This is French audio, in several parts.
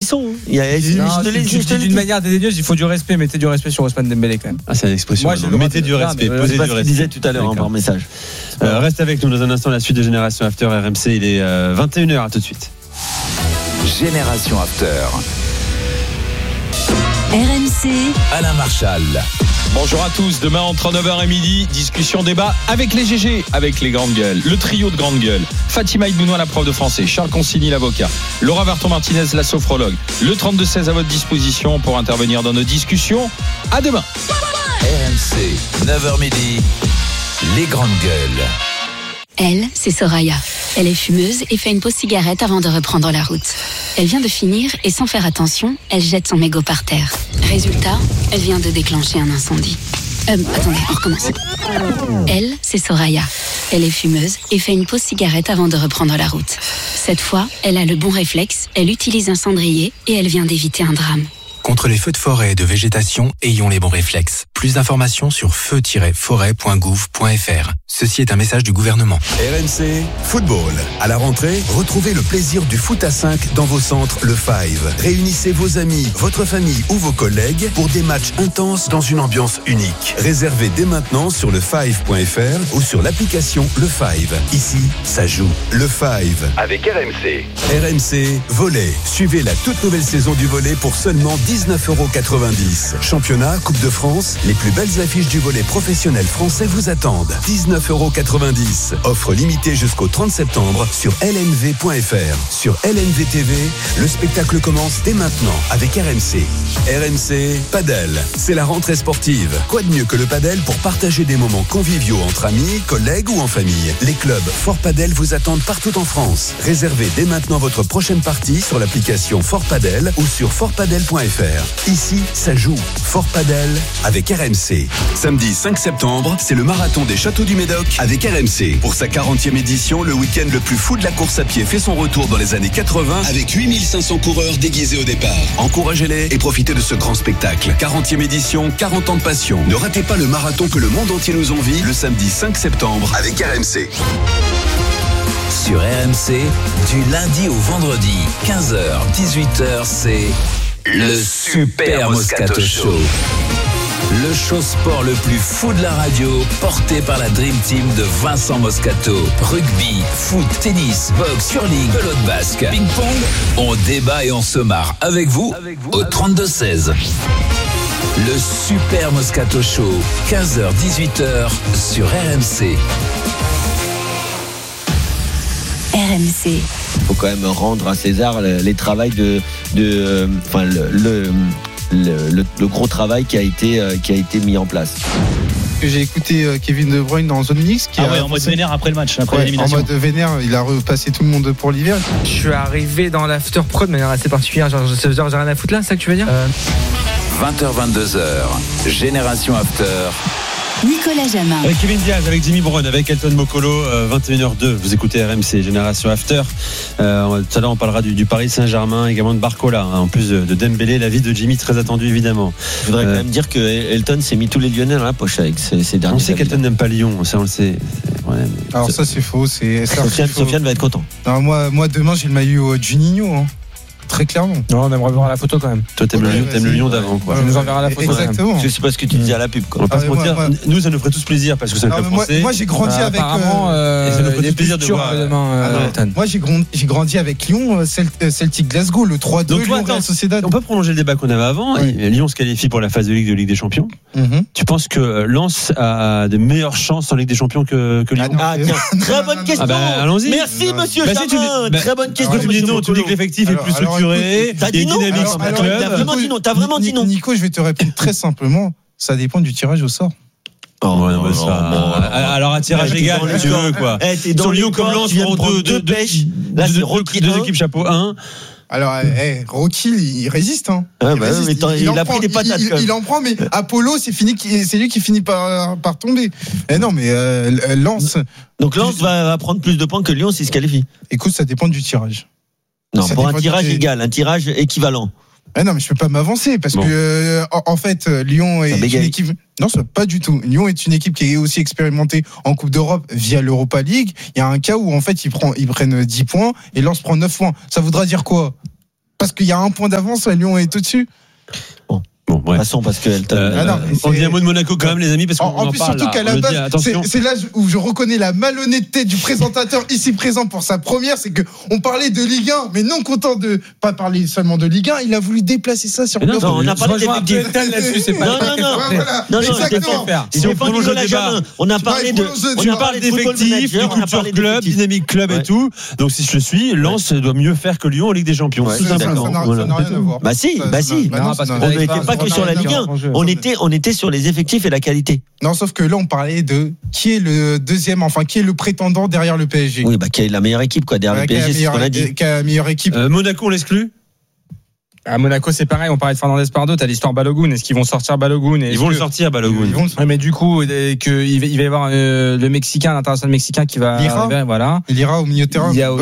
sont. D'une manière dédaigneuse, il faut du respect. Mettez du respect sur Ousmane Dembélé quand même. Ah, c'est une expression. Mettez du respect, posez du respect. C'est ce qu'il disait tout à l'heure par message. Reste avec nous dans un instant, la suite de Génération After RMC. Il est 21h, à tout de suite. Génération After. RMC, Alain Marchal. Bonjour à tous, demain entre 9h et midi, discussion, débat avec les GG, avec les grandes gueules, le trio de grandes gueules, Fatima Ibounois, la prof de français, Charles Consigny, l'avocat, Laura Varton-Martinez, la sophrologue, le 32-16 à votre disposition pour intervenir dans nos discussions. À demain. RMC, 9h midi, les grandes gueules. elle, c'est Soraya. Elle est fumeuse et fait une pause cigarette avant de reprendre la route. Elle vient de finir et sans faire attention, elle jette son mégot par terre. Résultat, elle vient de déclencher un incendie. Attendez, on recommence. Elle, c'est Soraya. Elle est fumeuse et fait une pause cigarette avant de reprendre la route. Cette fois, elle a le bon réflexe, elle utilise un cendrier et elle vient d'éviter un drame. Contre les feux de forêt et de végétation, ayons les bons réflexes. Plus d'informations sur feu-forêt.gouv.fr. Ceci est un message du gouvernement. RMC Football. À la rentrée, retrouvez le plaisir du foot à 5 dans vos centres Le Five. Réunissez vos amis, votre famille ou vos collègues pour des matchs intenses dans une ambiance unique. Réservez dès maintenant sur lefive.fr ou sur l'application Le Five. Ici, ça joue. Le Five. Avec RMC. RMC Volley. Suivez la toute nouvelle saison du volley pour seulement 19,90 €. Championnat, Coupe de France, les plus belles affiches du volley professionnel français vous attendent. 19,90 €. Offre limitée jusqu'au 30 septembre sur lnv.fr. Sur LNV TV, le spectacle commence dès maintenant avec RMC. RMC Padel. C'est la rentrée sportive. Quoi de mieux que le padel pour partager des moments conviviaux entre amis, collègues ou en famille. Les clubs Fort Padel vous attendent partout en France. Réservez dès maintenant votre prochaine partie sur l'application Fort Padel ou sur fortpadel.fr. Ici, ça joue. Fort Padel avec RMC. Samedi 5 septembre, c'est le marathon des Châteaux du Médoc avec RMC. Pour sa 40e édition, le week-end le plus fou de la course à pied fait son retour dans les années 80 avec 8500 coureurs déguisés au départ. Encouragez-les et profitez de ce grand spectacle. 40e édition, 40 ans de passion. Ne ratez pas le marathon que le monde entier nous envie le samedi 5 septembre avec RMC. Sur RMC, du lundi au vendredi, 15h, 18h, c'est le Super Moscato Show. Le show sport le plus fou de la radio, porté par la Dream Team de Vincent Moscato. Rugby, foot, tennis, boxe, curling, pelote basque, ping-pong. On débat et on se marre avec vous au 32-16. Le Super Moscato Show, 15h, 18h sur RMC. RMC. Il faut quand même rendre à César les travails le gros travail qui a été mis en place. J'ai écouté Kevin De Bruyne dans Zone Mix en mode vénère après le match, après l'élimination. En mode vénère, il a repassé tout le monde pour l'hiver. Je suis arrivé dans l'after pro de manière assez particulière, genre j'ai rien à foutre là, c'est ça que tu veux dire 20h, 22h, Génération After. Nicolas Jamin. Avec Kevin Diaz, avec Jimmy Brown, avec Elton Mokolo, 21h02. Vous écoutez RMC Génération After. Tout à l'heure, on parlera du Paris Saint-Germain, également de Barcola. En plus de Dembélé, la vie de Jimmy très attendue évidemment. Je voudrais quand même dire que Elton s'est mis tous les Lyonnais dans la poche avec ces derniers. On sait qu'Elton n'aime pas Lyon, ça on le sait. Alors ça c'est faux. Sofiane va être content. Alors moi demain j'ai le maillot Juninho. Hein. Très clairement. Non, on aimerait voir la photo quand même. Toi, t'aimes le Lyon d'avant, quoi. Tu nous enverras la photo. Exactement. Parce que c'est pas ce que tu disais à la pub, quoi. On va pas se mentir. Nous, ça nous ferait tous plaisir parce que c'est un club français. Moi, j'ai grandi avec. Apparemment, et ça nous ferait plaisir de voir. Moi, j'ai grandi avec Lyon, Celtic Glasgow, le 3-2. Donc, Lyon, Real Sociedad. On peut prolonger le débat qu'on avait avant. Lyon se qualifie pour la phase de Ligue des Champions. Tu penses que Lens a de meilleures chances en Ligue des Champions que Lyon? Tiens, très bonne question. Allons-y. Merci, monsieur Jamin. Très bonne question. Tu me dis non, tu dis que l'effectif est plus structuré. T'as vraiment dit non. Nico, je vais te répondre très simplement. Ça dépend du tirage au sort. Alors un tirage égal, tu veux quoi? Sur Lyon comme Lens, deux équipes chapeau 1. Alors, Rocky, il résiste. Hein. Il a pris des patates. Il en prend, mais Apollo, c'est lui qui finit par tomber. Non, mais Lens. Donc Lens va prendre plus de points que Lyon s'il se qualifie. Écoute, ça dépend du tirage. Non, pour un tirage égal, un tirage équivalent. Non, mais je peux pas m'avancer parce que en fait, Lyon est une équipe. Non, pas du tout. Lyon est une équipe qui est aussi expérimentée en Coupe d'Europe via l'Europa League. Il y a un cas où en fait ils prennent 10 points et Lens prend 9 points. Ça voudra dire quoi? parce qu'il y a un point d'avance, Lyon est au-dessus. Bon, bref. Passons parce que on dit un mot de Monaco quand même, les amis, parce qu'on en en plus, parle. surtout qu'à la base, c'est là où je reconnais la malhonnêteté du présentateur ici présent pour sa première, c'est que on parlait de Ligue 1, mais non content de pas parler seulement de Ligue 1, il a voulu déplacer ça sur non, on a parlé d'effectifs. Non, si on prolonge le débat, on a parlé d'effectifs, de culture club, dynamique club et tout. Donc si je suis, Lens doit mieux faire que Lyon en Ligue des Champions. Tout simplement. Ça n'a rien à voir. Bah si. On n'était pas que sur la Ligue 1. On était sur les effectifs et la qualité. Non, sauf que là, on parlait de qui est le deuxième, enfin, qui est le prétendant derrière le PSG. Oui, qui est la meilleure équipe, quoi, derrière le PSG, c'est ce qu'on a dit. Qui a la meilleure équipe. Monaco, on l'exclut? À Monaco, c'est pareil. On parlait de Fernandez Pardo. T'as l'histoire Balogun. Est-ce qu'ils vont sortir Balogun? Ils vont le sortir, Balogun. Oui, mais du coup, il va y avoir le Mexicain, l'international mexicain qui va. Voilà. Il ira au milieu de terrain. Il y a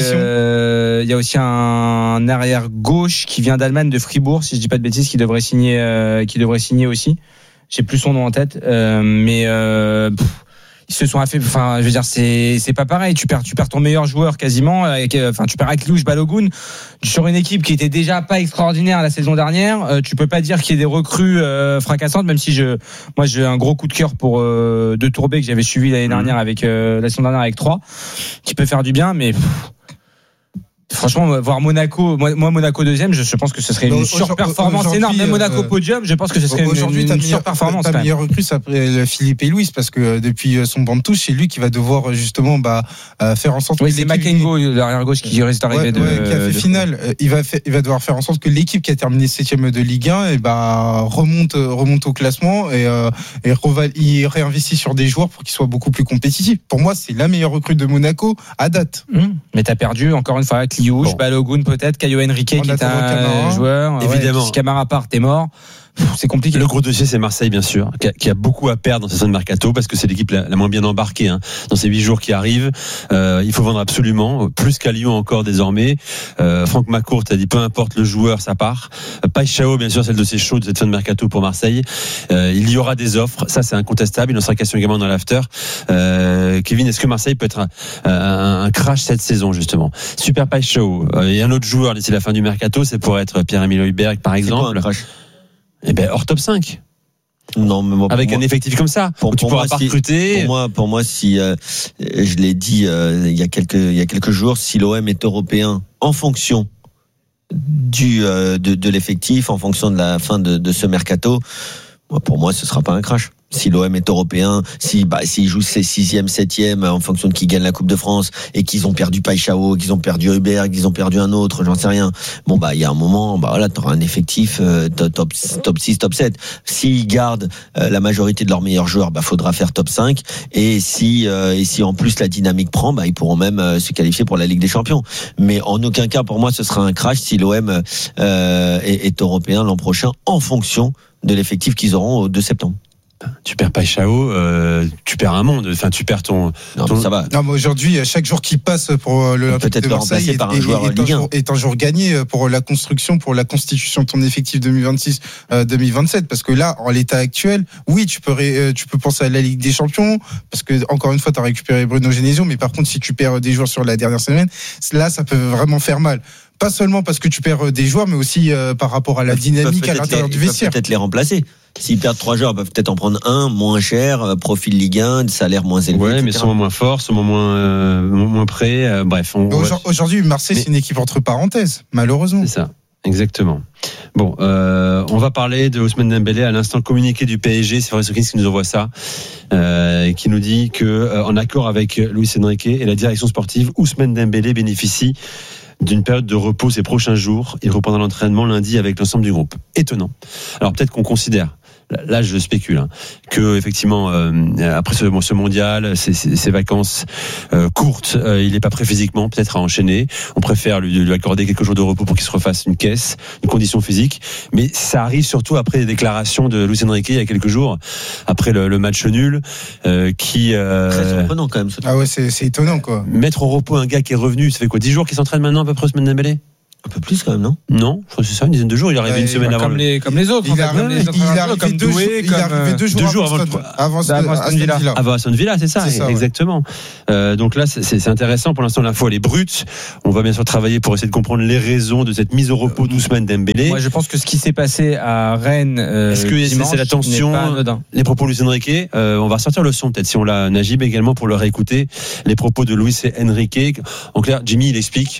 aussi un arrière gauche qui vient d'Allemagne, de Fribourg, si je dis pas de bêtises, qui devrait signer aussi. J'ai plus son nom en tête, mais ils se sont affaiblis. Enfin, je veux dire, c'est pas pareil. Tu perds ton meilleur joueur quasiment. Tu perds Akliouche, Balogun sur une équipe qui était déjà pas extraordinaire la saison dernière. Tu peux pas dire qu'il y ait des recrues fracassantes, même si moi j'ai un gros coup de cœur pour De Tourbé que j'avais suivi l'année dernière la saison dernière avec 3, qui peut faire du bien, mais. Franchement, voir Monaco, moi Monaco deuxième, je pense que ce serait une surperformance énorme. Même Monaco podium, je pense que ce serait une surperformance. Ta meilleure recrue, ça s'appelle Philippe et Louis, parce que depuis son banc de touche, c'est lui qui va devoir justement faire en sorte. Oui, c'est Makengo, l'arrière gauche, qui reste arrivé qui a fait finale. Il va devoir faire en sorte que l'équipe qui a terminé 7e de Ligue 1 remonte au classement et il réinvestit sur des joueurs pour qu'ils soient beaucoup plus compétitifs. Pour moi, c'est la meilleure recrue de Monaco à date. Mais t'as perdu encore une fois. Cliouche, Balogun peut-être, Caio Henrique qui est un joueur. Évidemment. Si Camara part, t'es mort. C'est compliqué. Le gros dossier, c'est Marseille, bien sûr, qui a beaucoup à perdre dans cette zone mercato, parce que c'est l'équipe la moins bien embarquée dans ces 8 jours qui arrivent. Il faut vendre absolument, plus qu'à Lyon encore désormais. Franck Macourt a dit peu importe le joueur, ça part. Paixão, bien sûr, c'est le dossier chaud de cette fin de mercato pour Marseille. Il y aura des offres, ça c'est incontestable. Il en sera question également dans l'after. Kevin, est-ce que Marseille peut être un crash cette saison justement? Super Paixão, et un autre joueur d'ici la fin du mercato, c'est pour être Pierre-Emile Højbjerg par exemple. C'est quoi un crash? Hors top 5. Non, mais moi, avec un effectif comme ça, où tu pourras pas recruter. Pour moi, si je l'ai dit il y a quelques jours, si l'OM est européen en fonction de l'effectif, en fonction de la fin de ce mercato, pour moi, ce sera pas un crash. Si l'OM est européen, s'ils jouent ses 6e, 7e en fonction de qui gagne la Coupe de France et qu'ils ont perdu Paixão, qu'ils ont perdu Højbjerg, qu'ils ont perdu un autre, j'en sais rien. Bon, il y a un moment, t'auras un effectif top 6, top 7. S'ils gardent la majorité de leurs meilleurs joueurs, faudra faire top 5. Et si en plus la dynamique prend, ils pourront même se qualifier pour la Ligue des Champions. Mais en aucun cas, pour moi, ce sera un crash si l'OM est européen l'an prochain en fonction de l'effectif qu'ils auront au 2 septembre. Tu perds Paixão, tu perds un monde. Enfin, tu perds ton. Ça va. Non, mais aujourd'hui, chaque jour qui passe pour l'Olympique de Marseille est un jour gagné pour la construction, pour la constitution de ton effectif 2026-2027. Parce que là, en l'état actuel, oui, tu peux penser à la Ligue des Champions, parce que encore une fois, tu as récupéré Bruno Genesio, mais par contre, si tu perds des joueurs sur la dernière semaine, là, ça peut vraiment faire mal. Pas seulement parce que tu perds des joueurs, mais aussi par rapport à la dynamique à l'intérieur du vestiaire. Ils peuvent peut-être les remplacer. S'ils perdent 3 joueurs, ils peuvent peut-être en prendre un moins cher, profil Ligue 1, salaire moins élevé. Ouais, mais sûrement moins fort, sûrement moins prêt. Bref. Aujourd'hui, Marseille, c'est une équipe entre parenthèses, malheureusement. C'est ça. Exactement. Bon, on va parler de Ousmane Dembélé à l'instant communiqué du PSG. C'est Fabrice Hawkins qui nous envoie ça, qui nous dit que en accord avec Luis Enrique et la direction sportive, Ousmane Dembélé bénéficie d'une période de repos ces prochains jours. Il reprendra l'entraînement lundi avec l'ensemble du groupe. Étonnant. Alors peut-être qu'on considère, là je spécule, que effectivement après ce mondial, ces vacances courtes, il n'est pas prêt physiquement peut-être à enchaîner. On préfère lui accorder quelques jours de repos pour qu'il se refasse une caisse, une condition physique. Mais ça arrive surtout après les déclarations de Luis Enrique il y a quelques jours, après le match nul, qui très surprenant quand même. Ah ouais, c'est étonnant quoi. Mettre au repos un gars qui est revenu, ça fait quoi, 10 jours qu'il s'entraîne maintenant à peu près, Ousmane Dembélé? Un peu plus quand même, non? Non, je crois que c'est ça, une dizaine de jours. Il est arrivé une semaine avant. Comme les autres. Il est arrivé 2 jours avant Aston Villa, c'est ça, exactement. Donc là, c'est intéressant. Pour l'instant, l'info elle est brute. On va bien sûr travailler pour essayer de comprendre les raisons de cette mise au repos d'Ousmane Dembélé. Moi, je pense que ce qui s'est passé à Rennes, est-ce que c'est la tension, les propos de Luis Enrique? On va ressortir le son peut-être si on l'a, Najib également, pour le réécouter. Les propos de Luis Enrique. En clair, Jimmy il explique.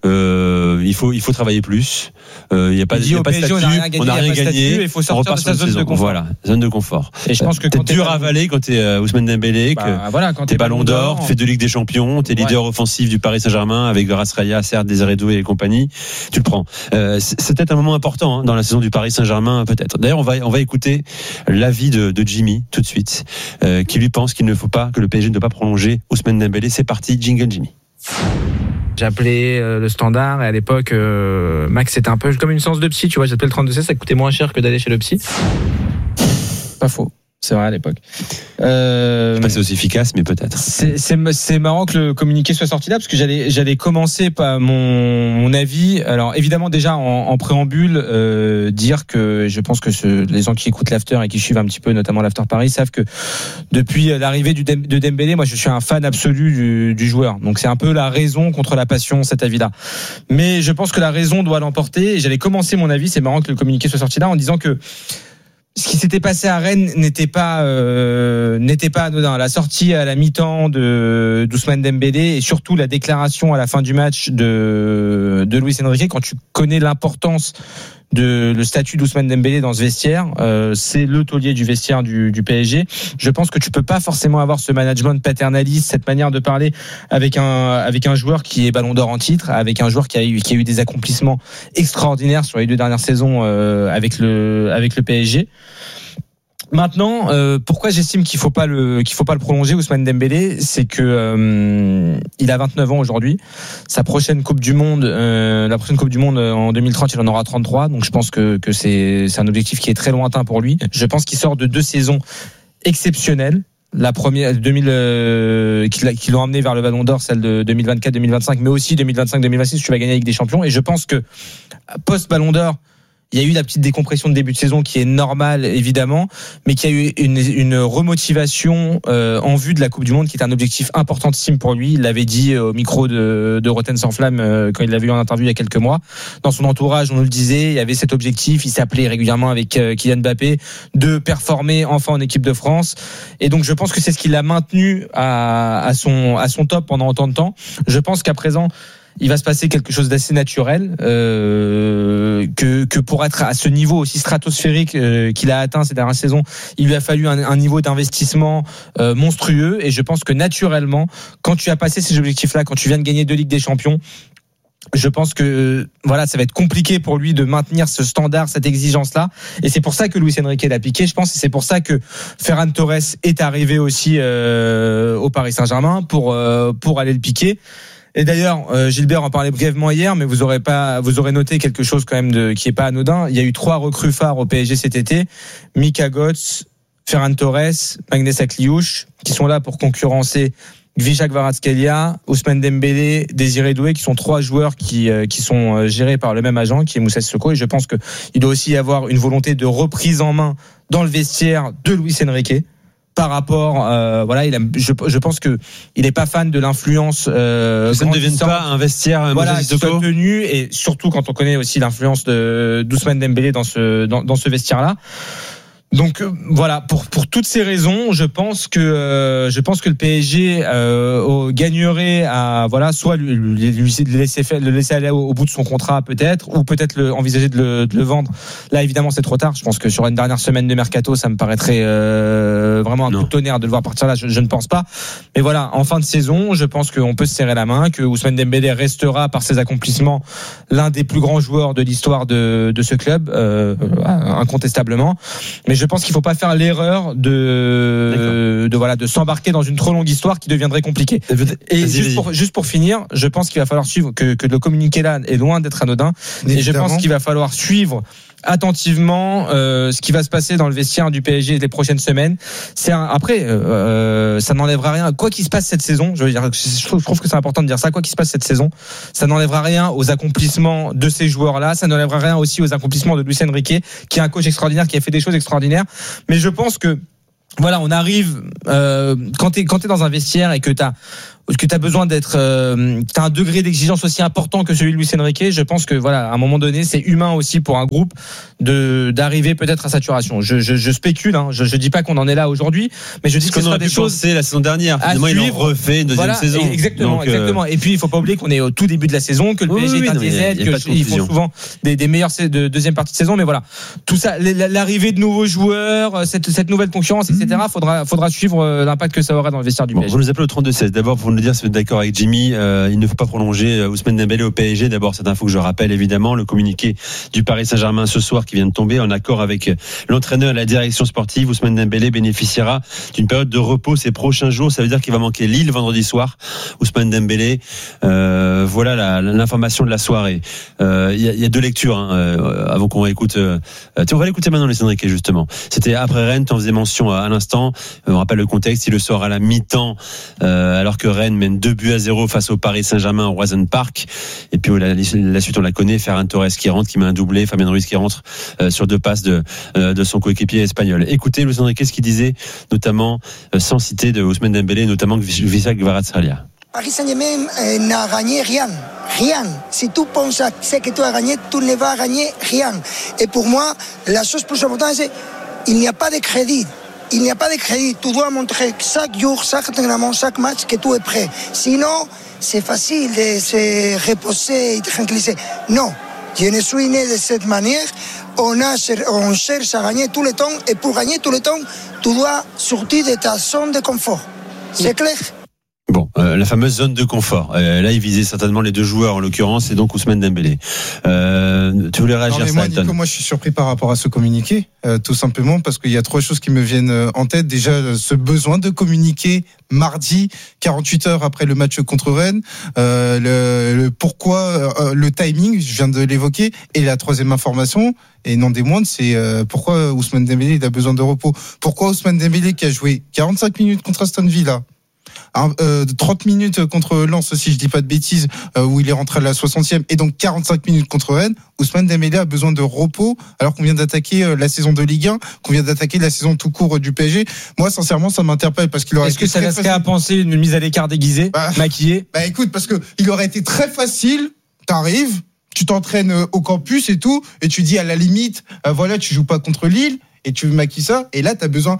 Il faut travailler plus. Il n'y a pas de statut, on n'a rien gagné. Il faut sortir de sa zone de confort. Voilà, zone de confort. Et je pense que c'est dur à avaler quand t'es Ousmane Dembélé, que t'es Ballon d'Or, tu fais de Ligue des Champions, t'es leader offensif du Paris Saint-Germain avec Rasraya, certes, Désiré Doué et compagnie. Tu le prends. C'est peut-être un moment important dans la saison du Paris Saint-Germain, peut-être. D'ailleurs, on va écouter l'avis de Jimmy tout de suite, qui lui pense qu'il ne faut pas, que le PSG ne doit pas prolonger Ousmane Dembélé. C'est parti, jingle Jimmy. J'ai appelé le standard et à l'époque Max c'était un peu comme une séance de psy, tu vois, j'ai appelé le 32C, ça coûtait moins cher que d'aller chez le psy. Pas faux. C'est vrai à l'époque. C'est pas aussi efficace, mais peut-être. C'est marrant que le communiqué soit sorti là, parce que j'allais commencer par mon avis. Alors évidemment déjà en préambule, dire que je pense que les gens qui écoutent l'after et qui suivent un petit peu, notamment l'after Paris, savent que depuis l'arrivée de Dembélé, moi je suis un fan absolu du joueur. Donc c'est un peu la raison contre la passion, cet avis-là. Mais je pense que la raison doit l'emporter. Et j'allais commencer mon avis. C'est marrant que le communiqué soit sorti là en disant que ce qui s'était passé à Rennes n'était pas anodin. La sortie à la mi-temps d'Ousmane Dembélé et surtout la déclaration à la fin du match de Luis Enrique, quand tu connais l'importance le statut d'Ousmane Dembélé dans ce vestiaire, c'est le taulier du vestiaire du PSG. Je pense que tu peux pas forcément avoir ce management paternaliste, cette manière de parler avec un joueur qui est Ballon d'Or en titre, avec un joueur qui a eu des accomplissements extraordinaires sur les 2 dernières saisons avec le PSG. Maintenant, pourquoi j'estime qu'il faut pas le prolonger, Ousmane Dembélé, c'est que il a 29 ans aujourd'hui. La prochaine Coupe du Monde en 2030, il en aura 33. Donc je pense que c'est un objectif qui est très lointain pour lui. Je pense qu'il sort de 2 saisons exceptionnelles. La première 2000 qui l'ont amené vers le Ballon d'Or, celle de 2024-2025, mais aussi 2025-2026 où tu vas gagner avec des champions. Et je pense que post Ballon d'Or, il y a eu la petite décompression de début de saison qui est normale évidemment, mais qui a eu une remotivation en vue de la Coupe du Monde qui est un objectif importantissime pour lui. Il l'avait dit au micro de Rotten sans flamme quand il l'avait eu en interview il y a quelques mois. Dans son entourage, on nous le disait, il y avait cet objectif, il s'appelait régulièrement avec Kylian Mbappé de performer enfin en équipe de France. Et donc je pense que c'est ce qui l'a maintenu à son top pendant autant de temps. Je pense qu'à présent il va se passer quelque chose d'assez naturel, que pour être à ce niveau aussi stratosphérique qu'il a atteint ces dernières saisons, il lui a fallu un niveau d'investissement monstrueux. Et je pense que naturellement, quand tu as passé ces objectifs-là, quand tu viens de gagner 2 Ligues des Champions, je pense que ça va être compliqué pour lui de maintenir ce standard, cette exigence-là. Et c'est pour ça que Luis Enrique l'a piqué, je pense. Et c'est pour ça que Ferran Torres est arrivé aussi au Paris Saint-Germain pour aller le piquer. Et d'ailleurs, Gilbert en parlait brièvement hier, mais vous aurez noté quelque chose quand même qui est pas anodin. Il y a eu 3 recrues phares au PSG cet été. Mika Götze, Ferran Torres, Magnus Akliouche, qui sont là pour concurrencer Gvija Kvaratskhelia, Ousmane Dembélé, Désiré Doué, qui sont 3 joueurs qui sont gérés par le même agent, qui est Moussa Sissoko. Et je pense que il doit aussi y avoir une volonté de reprise en main dans le vestiaire de Luis Enrique. Par rapport, je pense que il est pas fan de l'influence. Ça ne devienne pas un vestiaire. Qui soit tenu, et surtout quand on connaît aussi l'influence d'Ousmane Dembélé dans ce vestiaire-là. Donc pour toutes ces raisons, je pense que le PSG gagnerait à soit le laisser aller au bout de son contrat peut-être, ou peut-être envisager de le vendre. Là évidemment c'est trop tard. Je pense que sur une dernière semaine de mercato, ça me paraîtrait vraiment un coup de tonnerre de le voir partir là. Je ne pense pas. Mais voilà, en fin de saison, je pense qu'on peut se serrer la main, que Ousmane Dembélé restera par ses accomplissements l'un des plus grands joueurs de l'histoire de ce club, incontestablement. Mais je je pense qu'il faut pas faire l'erreur de s'embarquer dans une trop longue histoire qui deviendrait compliquée. Et juste pour finir, je pense qu'il va falloir suivre que le communiqué là est loin d'être anodin. Et je pense qu'il va falloir suivre attentivement ce qui va se passer dans le vestiaire du PSG les prochaines semaines. Après, ça n'enlèvera rien. Quoi qu'il se passe cette saison, je trouve que c'est important de dire ça. Quoi qu'il se passe cette saison, ça n'enlèvera rien aux accomplissements de ces joueurs-là. Ça n'enlèvera rien aussi aux accomplissements de Luis Enrique, qui est un coach extraordinaire, qui a fait des choses extraordinaires. Mais je pense que voilà, on arrive quand t'es dans un vestiaire et que t'as besoin d'être t'as un degré d'exigence aussi important que celui de Luis Enrique. Je pense que voilà, à un moment donné, c'est humain aussi pour un groupe d'arriver peut-être à saturation. Je spécule, hein. Je dis pas qu'on en est là aujourd'hui, mais je dis que ce sera des choses. C'est la saison dernière. Finalement, ils ont refait une deuxième saison. Exactement. Et puis il faut pas oublier qu'on est au tout début de la saison, que le PSG est un TZ, qu'ils font souvent des meilleures de deuxième partie de saison. Mais voilà, tout ça, l'arrivée de nouveaux joueurs, cette nouvelle concurrence, etc. Faudra suivre l'impact que ça aura dans le vestiaire du PSG. Vous nous appelez au 32-16. D'abord, pour nous dire si vous êtes d'accord avec Jimmy, il ne faut pas prolonger Ousmane Dembélé au PSG. D'abord, cette info que je rappelle évidemment, le communiqué du Paris Saint-Germain ce soir qui vient de tomber, en accord avec l'entraîneur et la direction sportive. Ousmane Dembélé bénéficiera d'une période de repos ces prochains jours. Ça veut dire qu'il va manquer Lille vendredi soir. Ousmane Dembélé, voilà l'information de la soirée. Il y a deux lectures avant qu'on écoute. On va l'écouter maintenant, Luis Enrique, justement. C'était après Rennes, tu en faisais mention à l'instant. On rappelle le contexte, il le sort à la mi-temps alors que Rennes mène 2-0 face au Paris Saint-Germain au Roison Park. Et puis la suite on la connaît, Ferran Torres qui rentre, qui met un doublé, Fabien Ruiz qui rentre sur 2 passes de son coéquipier espagnol. Écoutez Luis Enrique ce qu'il disait, notamment sans citer de Ousmane Dembélé, notamment Visca Kvaratskhelia. Paris Saint-Germain n'a gagné rien. Si tu penses à ce que tu as gagné, tu ne vas gagner rien. Et pour moi, la chose plus importante, c'est qu'il n'y a pas de crédit. Il n'y a pas de crédit. Tu dois montrer chaque jour, chaque entraînement, chaque match que tu es prêt. Sinon, c'est facile de se reposer et de tranquilliser. Non, je ne suis né de cette manière. On cherche à gagner tout le temps. Et pour gagner tout le temps, tu dois sortir de ta zone de confort. C'est clair ? Bon, la fameuse zone de confort. Là, il visait certainement les deux joueurs, en l'occurrence, et donc Ousmane Dembélé. Tu voulais réagir, Nico, moi, je suis surpris par rapport à ce communiqué, tout simplement parce qu'il y a 3 choses qui me viennent en tête. Déjà, ce besoin de communiquer mardi, 48 heures après le match contre Rennes. Pourquoi le timing, je viens de l'évoquer. Et la 3e information, et non des moindres, c'est pourquoi Ousmane Dembélé il a besoin de repos. Pourquoi Ousmane Dembélé qui a joué 45 minutes contre Aston Villa, 30 minutes contre Lens, si je dis pas de bêtises, où il est rentré à la 60e, et donc 45 minutes contre Rennes. Ousmane Dembélé a besoin de repos alors qu'on vient d'attaquer la saison de Ligue 1, qu'on vient d'attaquer la saison tout court du PSG. Moi, sincèrement, ça m'interpelle parce qu'il aurait été. Est-ce que ça laisserait à penser une mise à l'écart déguisée, maquillée? Écoute, parce que il aurait été très facile. T'arrives, tu t'entraînes au campus et tout, et tu dis à la limite, voilà, tu joues pas contre Lille. Et tu maquilles ça, et là, tu as besoin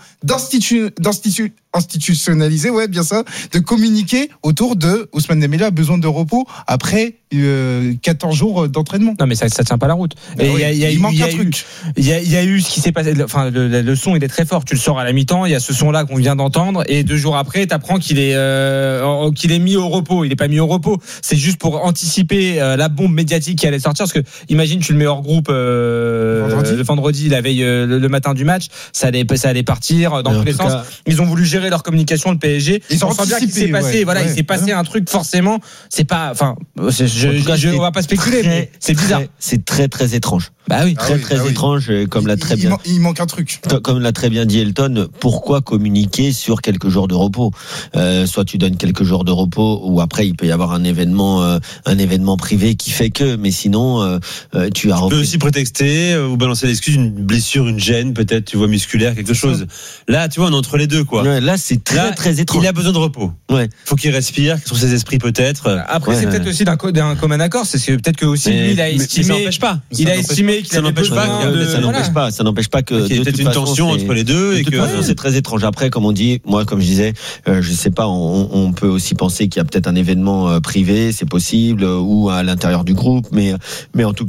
institutionnaliser, ouais, bien ça, de communiquer autour de Ousmane Dembélé a besoin de repos après 14 jours d'entraînement. Non, mais ça tient pas la route. Et il manque un truc. Il y a eu ce qui s'est passé, enfin, le son, il est très fort. Tu le sors à la mi-temps, il y a ce son-là qu'on vient d'entendre, et 2 jours après, t'apprends qu'il est mis au repos. Il est pas mis au repos. C'est juste pour anticiper la bombe médiatique qui allait sortir, parce que, imagine, tu le mets hors groupe, le vendredi, la veille, le matin du match, ça allait partir dans tous les sens. Ils ont voulu gérer leur communication, le PSG. Ils ont sent bien qu'il s'est passé, il s'est passé un truc, forcément. C'est pas, enfin, on va pas spéculer, mais c'est bizarre. C'est très, très étrange. Bah oui. Très étrange, comme l'a très bien. Il manque un truc. Comme l'a très bien dit Elton, pourquoi communiquer sur quelques jours de repos? Soit tu donnes quelques jours de repos, ou après il peut y avoir un événement privé qui fait que, mais sinon, tu peux aussi prétexter ou balancer l'excuse d'une blessure, une gêne, peut-être, tu vois, musculaire, quelque chose. Là, tu vois, on est entre les deux, quoi. Ouais, là, c'est très étrange. Il a besoin de repos. Ouais. Faut qu'il respire, qu'il trouve ses esprits, peut-être. Après, c'est peut-être aussi d'un commun accord, c'est que peut-être que aussi lui, il a estimé. Ça n'empêche pas. Il a estimé qu'il avait besoin. Ça n'empêche pas que. Il y a peut-être une tension entre les deux. De toute façon, c'est très étrange. Après, comme on dit, moi, comme je disais, je sais pas, on peut aussi penser qu'il y a peut-être un événement privé, c'est possible, ou à l'intérieur du groupe, mais en tout cas,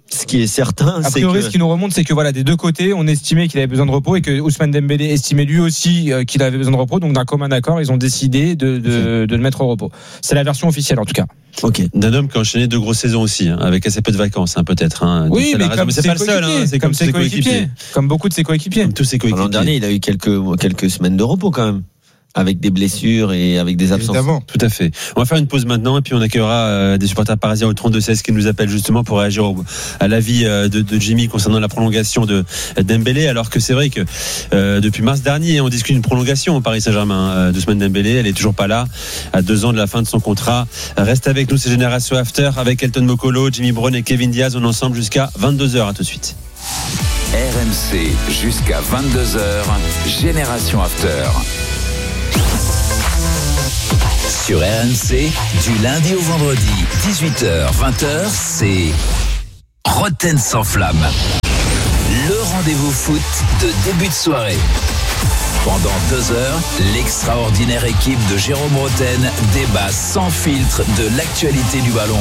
Ce qui est certain, a priori, ce qui nous remonte, c'est que voilà, des deux côtés, on estimait qu'il avait besoin de repos et que Ousmane Dembélé estimait lui aussi qu'il avait besoin de repos. Donc d'un commun accord, ils ont décidé de le mettre au repos. C'est la version officielle en tout cas. Ok. D'un homme qui a enchaîné 2 grosses saisons aussi, avec assez peu de vacances, peut-être. Oui, mais c'est pas le seul. C'est comme ses coéquipiers. Comme beaucoup de ses coéquipiers. Comme tous ses coéquipiers. L'an dernier, il a eu quelques semaines de repos quand même. Avec des blessures et avec des absences. Évidemment. Tout à fait. On va faire une pause maintenant et puis on accueillera des supporters parisiens au 32-16 qui nous appellent justement pour réagir à l'avis de Jimmy concernant la prolongation de Dembélé, alors que c'est vrai que depuis mars dernier, on discute d'une prolongation au Paris Saint-Germain d'Ousmane Dembélé. Elle est toujours pas là, à 2 ans de la fin de son contrat. Reste avec nous, c'est Génération After avec Elton Mokolo, Jimmy Brown et Kevin Diaz. On est ensemble jusqu'à 22h. À tout de suite. RMC jusqu'à 22h, Génération After. Sur RMC, du lundi au vendredi, 18h, 20h, c'est Roten sans flamme. Le rendez-vous foot de début de soirée. Pendant 2 heures, l'extraordinaire équipe de Jérôme Roten débat sans filtre de l'actualité du ballon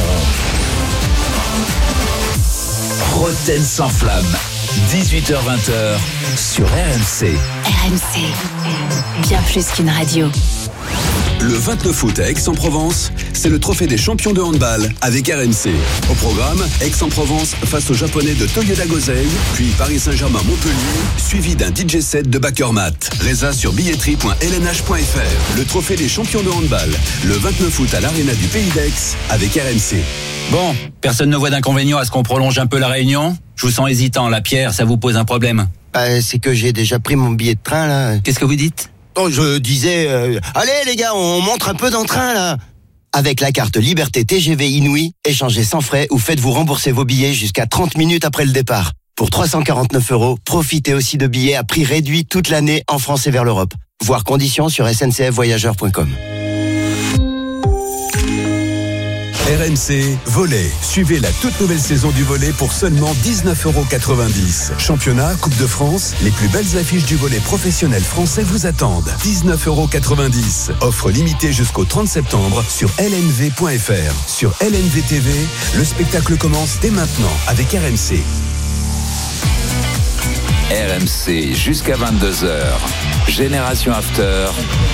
rond. Roten sans flamme, 18h-20h sur RMC. RMC, bien plus qu'une radio. Le 29 août à Aix-en-Provence, c'est le trophée des champions de handball avec RMC. Au programme, Aix-en-Provence face aux Japonais de Toyoda Gosei, puis Paris Saint-Germain-Montpellier, suivi d'un DJ set de Bakermat. Résa sur billetterie.lnh.fr. Le trophée des champions de handball, le 29 août à l'Arena du Pays d'Aix avec RMC. Bon, personne ne voit d'inconvénient à ce qu'on prolonge un peu la réunion ? Je vous sens hésitant, là, Pierre, ça vous pose un problème ? C'est que j'ai déjà pris mon billet de train, là. Qu'est-ce que vous dites ? Oh, je disais, allez les gars, on montre un peu d'entrain là. Avec la carte Liberté TGV Inouï, échangez sans frais ou faites-vous rembourser vos billets jusqu'à 30 minutes après le départ. Pour 349 €, profitez aussi de billets à prix réduit toute l'année en France et vers l'Europe. Voir conditions sur sncfvoyageurs.com. RMC Volley. Suivez la toute nouvelle saison du volley pour seulement 19,90 €. Championnat, Coupe de France, les plus belles affiches du volley professionnel français vous attendent. 19,90 €. Offre limitée jusqu'au 30 septembre sur lnv.fr. Sur LNV TV, le spectacle commence dès maintenant avec RMC. RMC jusqu'à 22h. Génération After.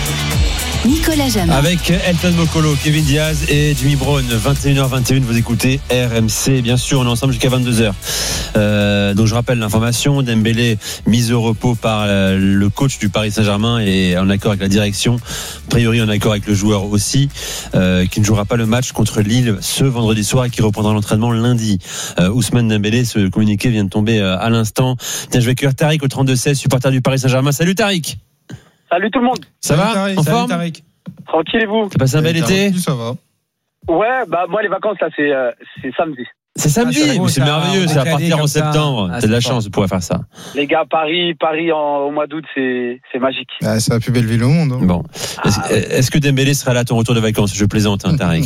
Nicolas Jamin. Avec Elton Mokolo, Kevin Diaz et Jimmy Brown. 21h21, vous écoutez RMC. Bien sûr, on est ensemble jusqu'à 22h. Donc je rappelle l'information, Dembélé mis au repos par le coach du Paris Saint-Germain et en accord avec la direction, a priori en accord avec le joueur aussi, qui ne jouera pas le match contre Lille ce vendredi soir et qui reprendra l'entraînement lundi. Ousmane Dembélé, ce communiqué vient de tomber à l'instant. Tiens, je vais accueillir Tariq au 32-16, supporter du Paris Saint-Germain. Salut Tariq. Salut tout le monde. Ça va Tariq, en salut forme Tariq. Tranquille et vous? T'as passé un bel été? Ça va. Ouais, bah moi les vacances là c'est samedi. C'est samedi, mais c'est merveilleux, c'est à partir en septembre. T'as de la chance de pouvoir faire ça. Les gars, Paris au mois d'août, c'est magique. Ah, c'est la plus belle ville au monde. Hein. Bon. Est-ce que Dembélé sera là à ton retour de vacances? Je plaisante, Tariq.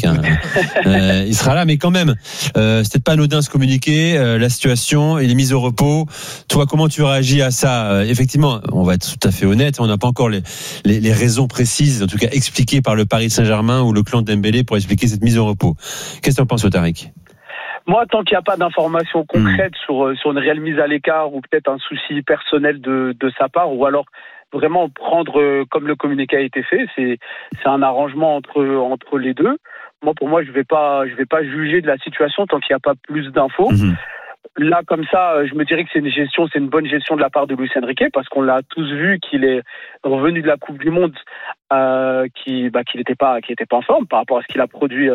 Il sera là, mais quand même, c'était pas anodin ce communiqué, la situation, il est mis au repos. Toi, comment tu réagis à ça? Effectivement, on va être tout à fait honnête, on n'a pas encore les raisons précises, en tout cas expliquées par le Paris Saint-Germain ou le clan de Dembélé pour expliquer cette mise au repos. Qu'est-ce que tu en penses, Tariq? Moi, tant qu'il n'y a pas d'informations concrètes sur une réelle mise à l'écart ou peut-être un souci personnel de sa part, ou alors vraiment prendre comme le communiqué a été fait, c'est un arrangement entre les deux. Pour moi, je vais pas juger de la situation tant qu'il n'y a pas plus d'infos. Là, comme ça, je me dirais que c'est une bonne gestion de la part de Luis Enrique, parce qu'on l'a tous vu qu'il est revenu de la Coupe du Monde, qu'il n'était pas en forme par rapport à ce qu'il a produit,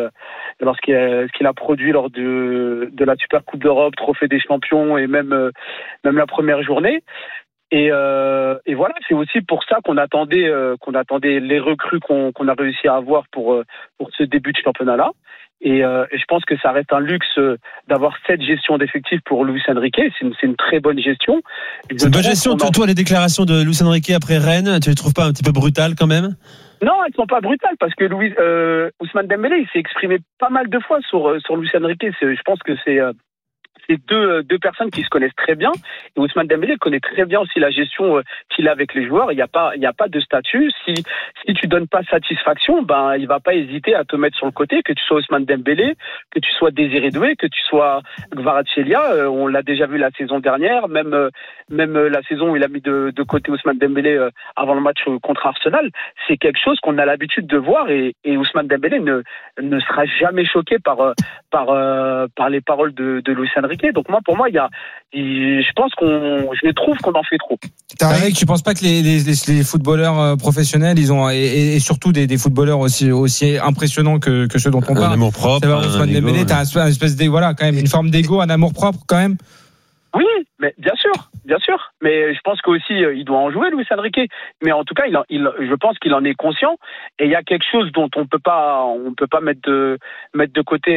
ce qu'il a produit lors de la Super Coupe d'Europe, Trophée des Champions et même la première journée. Et voilà, c'est aussi pour ça qu'on attendait les recrues qu'on a réussi à avoir pour ce début de championnat-là. Et je pense que ça reste un luxe d'avoir cette gestion d'effectifs pour Luis Enrique. C'est une très bonne gestion. C'est une bonne gestion. Toi, les déclarations de Luis Enrique après Rennes, tu les trouves pas un petit peu brutales quand même? Non, elles sont pas brutales parce que Ousmane Dembélé, il s'est exprimé pas mal de fois sur Luis Enrique. Je pense que c'est c'est deux personnes qui se connaissent très bien. Et Ousmane Dembélé connaît très bien aussi la gestion qu'il a avec les joueurs. Il n'y a pas de statut. Si tu donnes pas satisfaction, ben il va pas hésiter à te mettre sur le côté, que tu sois Ousmane Dembélé, que tu sois Désiré Doué, que tu sois Kvaratskhelia. On l'a déjà vu la saison dernière, même la saison où il a mis de côté Ousmane Dembélé avant le match contre Arsenal. C'est quelque chose qu'on a l'habitude de voir, et Ousmane Dembélé ne sera jamais choqué par les paroles de Luis Enrique. Donc pour moi, je trouve qu'on en fait trop. Tarek, tu penses pas que les footballeurs professionnels, ils ont et surtout des footballeurs aussi impressionnants que ceux dont on parle, un amour propre, Ousmane Dembélé, t'as une espèce quand même une forme d'ego, un amour propre quand même. Oui, mais bien sûr. Mais je pense qu'aussi il doit en jouer, Luis Enrique. Mais en tout cas, je pense qu'il en est conscient. Et il y a quelque chose dont on peut pas mettre de côté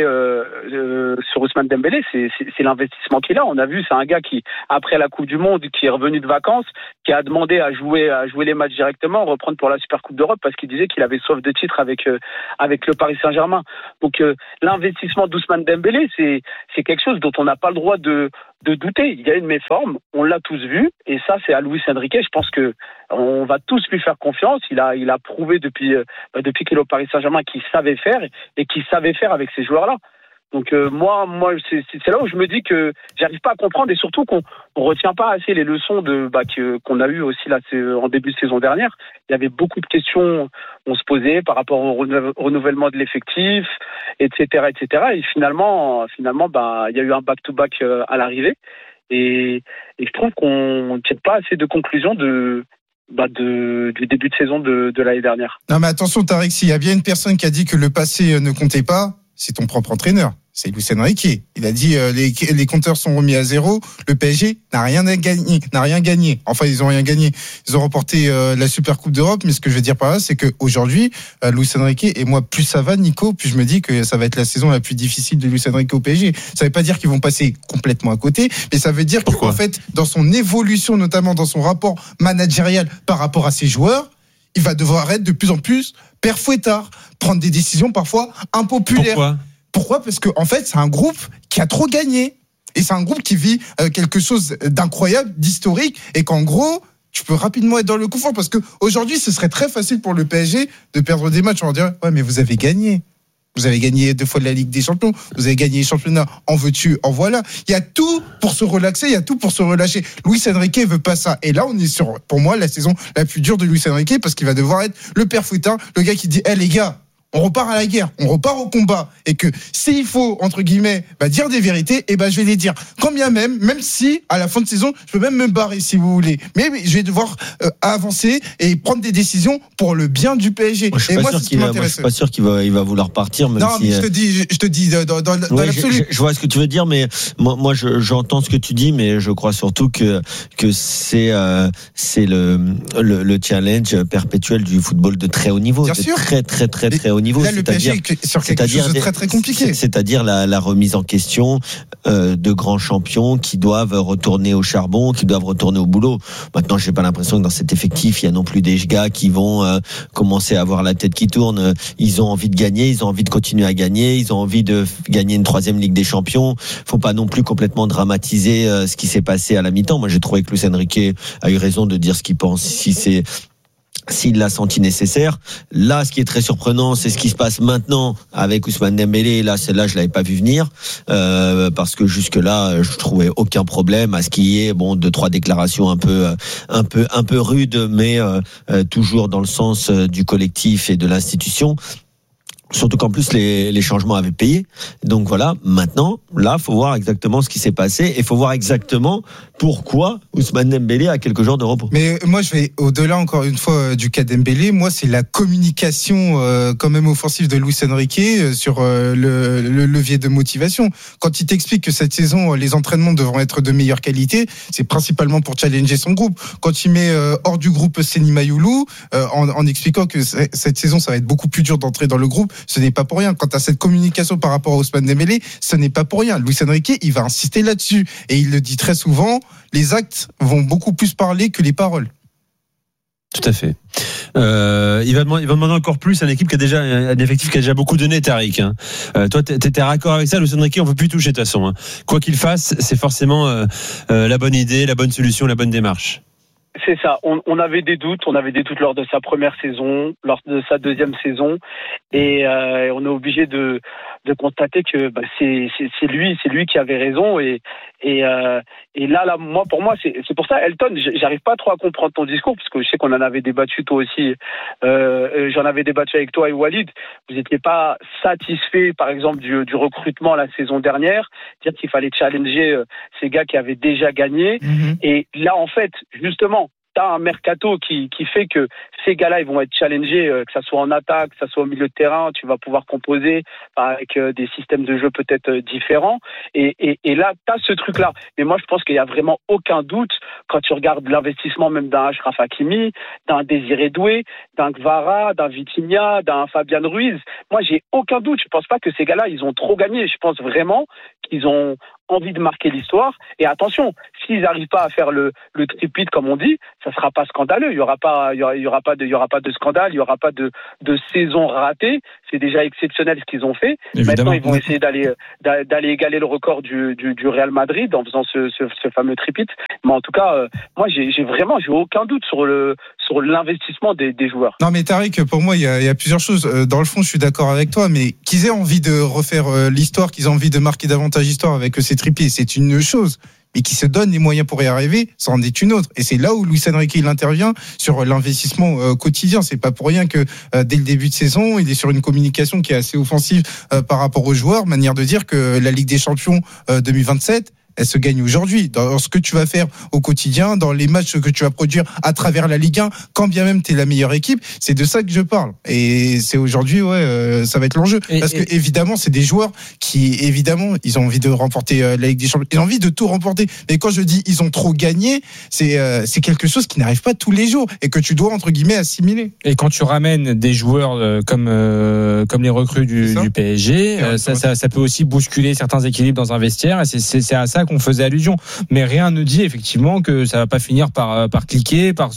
sur Ousmane Dembélé, c'est l'investissement qu'il a. On a vu, c'est un gars qui, après la Coupe du Monde, qui est revenu de vacances, qui a demandé à jouer les matchs directement, reprendre pour la Super Coupe d'Europe, parce qu'il disait qu'il avait soif de titre avec le Paris Saint-Germain. Donc l'investissement d'Ousmane Dembélé, c'est quelque chose dont on n'a pas le droit de douter. Il y a une méforme, on l'a tous vu, et ça c'est à Luis Enrique. Je pense que on va tous lui faire confiance. Il a prouvé depuis qu'il est au Paris Saint-Germain qu'il savait faire, et qu'il savait faire avec ces joueurs-là. Donc moi c'est là où je me dis que j'arrive pas à comprendre, et surtout qu'on retient pas assez les leçons qu'on a eues aussi là en début de saison dernière. Il y avait beaucoup de questions on se posait par rapport au renouvellement de l'effectif, etc. Et finalement il y a eu un back-to-back à l'arrivée, et je trouve qu'on ne tire pas assez de conclusions du début de saison de l'année dernière. Non mais attention Tarek, s'il y a bien une personne qui a dit que le passé ne comptait pas, c'est ton propre entraîneur. C'est Luis Enrique. Il a dit les compteurs sont remis à zéro. Le PSG n'a rien gagné. Enfin, ils ont rien gagné. Ils ont remporté la Super Coupe d'Europe. Mais ce que je veux dire par là, c'est que aujourd'hui, Luis Enrique, et moi, plus ça va, Nico, plus je me dis que ça va être la saison la plus difficile de Luis Enrique au PSG. Ça veut pas dire qu'ils vont passer complètement à côté, mais ça veut dire qu'en fait, dans son évolution, notamment dans son rapport managérial par rapport à ses joueurs, il va devoir être de plus en plus père fouettard, prendre des décisions parfois impopulaires. Pourquoi ? Parce que en fait, c'est un groupe qui a trop gagné, et c'est un groupe qui vit quelque chose d'incroyable, d'historique, et qu'en gros, tu peux rapidement être dans le confort, parce que aujourd'hui, ce serait très facile pour le PSG de perdre des matchs. On va dire ouais, mais vous avez gagné. Vous avez gagné 2 fois la Ligue des Champions, vous avez gagné les championnats, en veux-tu, en voilà. Il y a tout pour se relaxer, il y a tout pour se relâcher. Luis Enrique veut pas ça. Et là, on est sur, pour moi, la saison la plus dure de Luis Enrique, parce qu'il va devoir être le père fouettard, le gars qui dit les gars, on repart à la guerre, on repart au combat, et que s'il faut, entre guillemets, dire des vérités, je vais les dire. Quand bien même si, à la fin de saison, je peux même me barrer si vous voulez. Mais je vais devoir avancer et prendre des décisions pour le bien du PSG. Moi, je suis pas sûr qu'il va vouloir partir, même si. Non, je te dis dans l'absolu. Je vois ce que tu veux dire, mais moi, j'entends ce que tu dis, mais je crois surtout que c'est le challenge perpétuel du football de très haut niveau. Bien sûr. Très, très, très, très haut niveau. Là, le PSG sur quelque chose de très très compliqué. C'est-à-dire la remise en question de grands champions qui doivent retourner au charbon, qui doivent retourner au boulot. Maintenant, j'ai pas l'impression que dans cet effectif, il y a non plus des gars qui vont commencer à avoir la tête qui tourne. Ils ont envie de gagner, ils ont envie de continuer à gagner, ils ont envie de gagner une 3e Ligue des Champions. Faut pas non plus complètement dramatiser ce qui s'est passé à la mi-temps. Moi, j'ai trouvé que Luis Enrique a eu raison de dire ce qu'il pense. S'il l'a senti nécessaire. Là, ce qui est très surprenant, c'est ce qui se passe maintenant avec Ousmane Dembélé. Là, celle-là, je l'avais pas vu venir, parce que jusque-là, je trouvais aucun problème à ce qu'il y ait 2-3 déclarations un peu rudes, mais toujours dans le sens du collectif et de l'institution. Surtout qu'en plus les changements avaient payé. Donc voilà, maintenant, là, faut voir exactement ce qui s'est passé, et faut voir exactement pourquoi Ousmane Dembélé a quelques jours de repos. Mais moi, je vais au-delà encore une fois du cas Dembélé. Moi, c'est la communication quand même offensive de Luis Enrique sur le levier de motivation. Quand il t'explique que cette saison, les entraînements devront être de meilleure qualité, c'est principalement pour challenger son groupe. Quand il met hors du groupe Seny Mayoulou, en expliquant que cette saison, ça va être beaucoup plus dur d'entrer dans le groupe, ce n'est pas pour rien. Quant à cette communication par rapport à Ousmane Dembélé, ce n'est pas pour rien. Luis Enrique, il va insister là-dessus. Et il le dit très souvent, les actes vont beaucoup plus parler que les paroles. Tout à fait. Il va demander encore plus à une équipe qui a déjà un effectif qui a déjà beaucoup donné, Tariq. Toi, t'es raccord avec ça? Luis Enrique, on peut plus toucher de toute façon. Quoi qu'il fasse, c'est forcément la bonne idée, la bonne solution, la bonne démarche. C'est ça. On avait des doutes. On avait des doutes lors de sa première saison, lors de sa deuxième saison, et on est obligé de constater que c'est lui qui avait raison. Et là, moi, pour moi, c'est pour ça, Elton, j'arrive pas trop à comprendre ton discours, parce que je sais qu'on en avait débattu toi aussi. J'en avais débattu avec toi et Walid. Vous n'étiez pas satisfait, par exemple, du recrutement la saison dernière, dire qu'il fallait challenger ces gars qui avaient déjà gagné. Mm-hmm. Et là, en fait, justement, t'as un mercato qui fait que ces gars-là, ils vont être challengés, que ça soit en attaque, que ça soit au milieu de terrain. Tu vas pouvoir composer avec des systèmes de jeu peut-être différents. Et là, t'as ce truc-là. Mais moi, je pense qu'il y a vraiment aucun doute quand tu regardes l'investissement même d'un Achraf Hakimi, d'un Désiré Doué, d'un Gvara, d'un Vitinha, d'un Fabian Ruiz. Moi, j'ai aucun doute. Je pense pas que ces gars-là, ils ont trop gagné. Je pense vraiment qu'ils ont envie de marquer l'histoire. Et attention, s'ils n'arrivent pas à faire le tripit comme on dit, ça sera pas scandaleux. Il y aura pas de scandale, il y aura pas de saison ratée. C'est déjà exceptionnel ce qu'ils ont fait. Évidemment. Maintenant, ils vont essayer d'aller égaler le record du Real Madrid en faisant ce fameux tripit. Mais en tout cas, moi, j'ai aucun doute sur l'investissement des joueurs. Non, mais Tariq, pour moi, il y a plusieurs choses. Dans le fond, je suis d'accord avec toi, mais qu'ils aient envie de refaire l'histoire, qu'ils aient envie de marquer davantage l'histoire avec ces triplés, c'est une chose. Mais qui se donne les moyens pour y arriver, ça en est une autre. Et c'est là où Luis Enrique il intervient sur l'investissement quotidien. C'est pas pour rien que dès le début de saison, il est sur une communication qui est assez offensive par rapport aux joueurs, manière de dire que la Ligue des Champions 2027, elle se gagne aujourd'hui. Dans ce que tu vas faire au quotidien, dans les matchs que tu vas produire à travers la Ligue 1, quand bien même tu es la meilleure équipe, c'est de ça que je parle. Et c'est aujourd'hui, ça va être l'enjeu. Parce que évidemment, c'est des joueurs qui, évidemment, ils ont envie de remporter la Ligue des Champions. Ils ont envie de tout remporter. Mais quand je dis ils ont trop gagné, c'est quelque chose qui n'arrive pas tous les jours et que tu dois, entre guillemets, assimiler. Et quand tu ramènes des joueurs comme les recrues du PSG, ça peut aussi bousculer certains équilibres dans un vestiaire. Et c'est à ça qu'on faisait allusion, mais rien ne dit effectivement que ça va pas finir par cliquer, par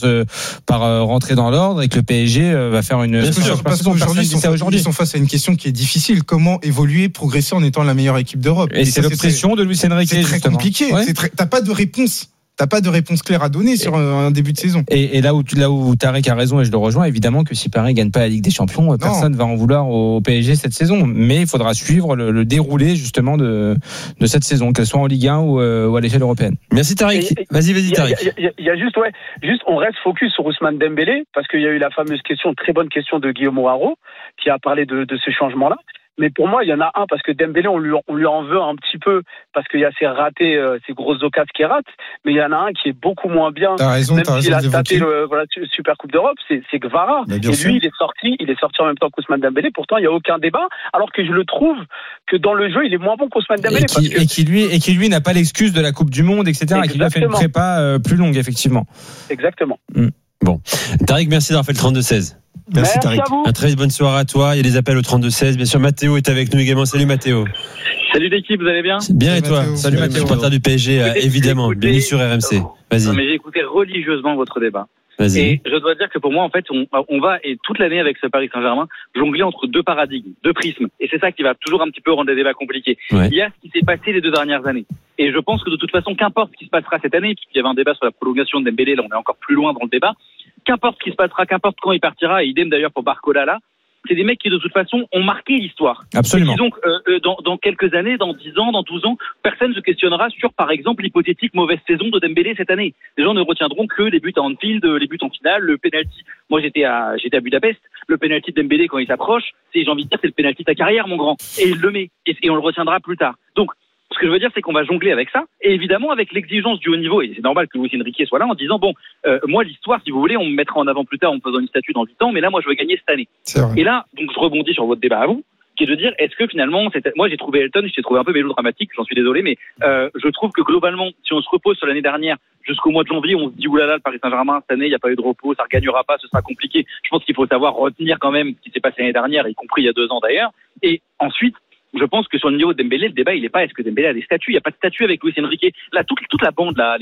rentrer dans l'ordre et que le PSG va faire une. Parce qu'aujourd'hui ils sont face à une question qui est difficile. Comment évoluer, progresser en étant la meilleure équipe d'Europe. Et c'est l'obsession de Luis Enrique. C'est très compliqué. Ouais. T'as pas de réponse. T'as pas de réponse claire à donner sur un début de saison. Et là où Tariq a raison et je le rejoins, évidemment que si Paris gagne pas la Ligue des Champions, personne va en vouloir au PSG cette saison. Mais il faudra suivre le déroulé justement de cette saison, qu'elle soit en Ligue 1 ou à l'échelle européenne. Merci Tariq. Vas-y Tariq. Il y a juste on reste focus sur Ousmane Dembélé parce qu'il y a eu la fameuse question, très bonne question de Guillaume Haro qui a parlé de ce changement-là. Mais pour moi, il y en a un, parce que Dembélé, on lui en veut un petit peu, parce qu'il y a ces ratés, ces grosses occasions qui ratent, mais il y en a un qui est beaucoup moins bien. T'as raison, même s'il a tapé Super Coupe d'Europe, c'est Gvara. Et lui, il est sorti en même temps qu'Ousmane Dembélé, pourtant, il n'y a aucun débat, alors que je le trouve que dans le jeu, il est moins bon qu'Ousmane Dembélé. Et qui lui n'a pas l'excuse de la Coupe du Monde, etc., et qui lui a fait une prépa plus longue, effectivement. Exactement. Bon. Tariq, merci d'avoir fait le 32-16. Merci Tariq. Un très bonne soirée à toi. Il y a des appels au 32-16. Bien sûr, Mathéo est avec nous également. Salut Mathéo. Salut l'équipe, vous allez bien? Bien et toi? Salut Mathéo. Supporter du PSG, évidemment. Bienvenue sur RMC. Vas-y. Non, mais j'ai écouté religieusement votre débat. Vas-y. Et je dois dire que pour moi, en fait, on va, et toute l'année avec ce Paris Saint-Germain, jongler entre deux paradigmes, deux prismes. Et c'est ça qui va toujours un petit peu rendre les débats compliqués. Ouais. Il y a ce qui s'est passé les 2 dernières années. Et je pense que de toute façon, qu'importe ce qui se passera cette année, puisqu'il y avait un débat sur la prolongation de Dembélé, là on est encore plus loin dans le débat, qu'importe ce qui se passera, qu'importe quand il partira, et idem d'ailleurs pour Barcola là, c'est des mecs qui de toute façon ont marqué l'histoire. Absolument. Et donc dans quelques années, dans 10 ans, dans 12 ans, personne ne se questionnera sur par exemple l'hypothétique mauvaise saison de Dembélé cette année. Les gens ne retiendront que les buts à Anfield, les buts en finale, le penalty. Moi j'étais à Budapest, le penalty de Dembélé quand il s'approche, j'ai envie de dire c'est le penalty de ta carrière mon grand, et il le met et on le retiendra plus tard. Donc ce que je veux dire, c'est qu'on va jongler avec ça, et évidemment avec l'exigence du haut niveau, et c'est normal que Luis Enrique soit là en disant, bon, moi l'histoire, si vous voulez, on me mettra en avant plus tard en me faisant une statue dans 8 ans, mais là, moi, je veux gagner cette année. Et là, donc je rebondis sur votre débat à vous, qui est de dire, est-ce que finalement, moi j'ai trouvé Elton, je l'ai trouvé un peu mélodramatique, j'en suis désolé, mais je trouve que globalement, si on se repose sur l'année dernière, jusqu'au mois de janvier, on se dit, oulala, le Paris Saint-Germain, cette année, il n'y a pas eu de repos, ça ne regagnera pas, ce sera compliqué. Je pense qu'il faut savoir retenir quand même ce qui s'est passé l'année dernière, y compris il y a 2 ans d'ailleurs, et ensuite, je pense que sur le niveau de Dembélé, le débat, il n'est pas est-ce que Dembélé a des statuts. Il n'y a pas de statut avec Luis Enrique. Là, toute la bande, là, tous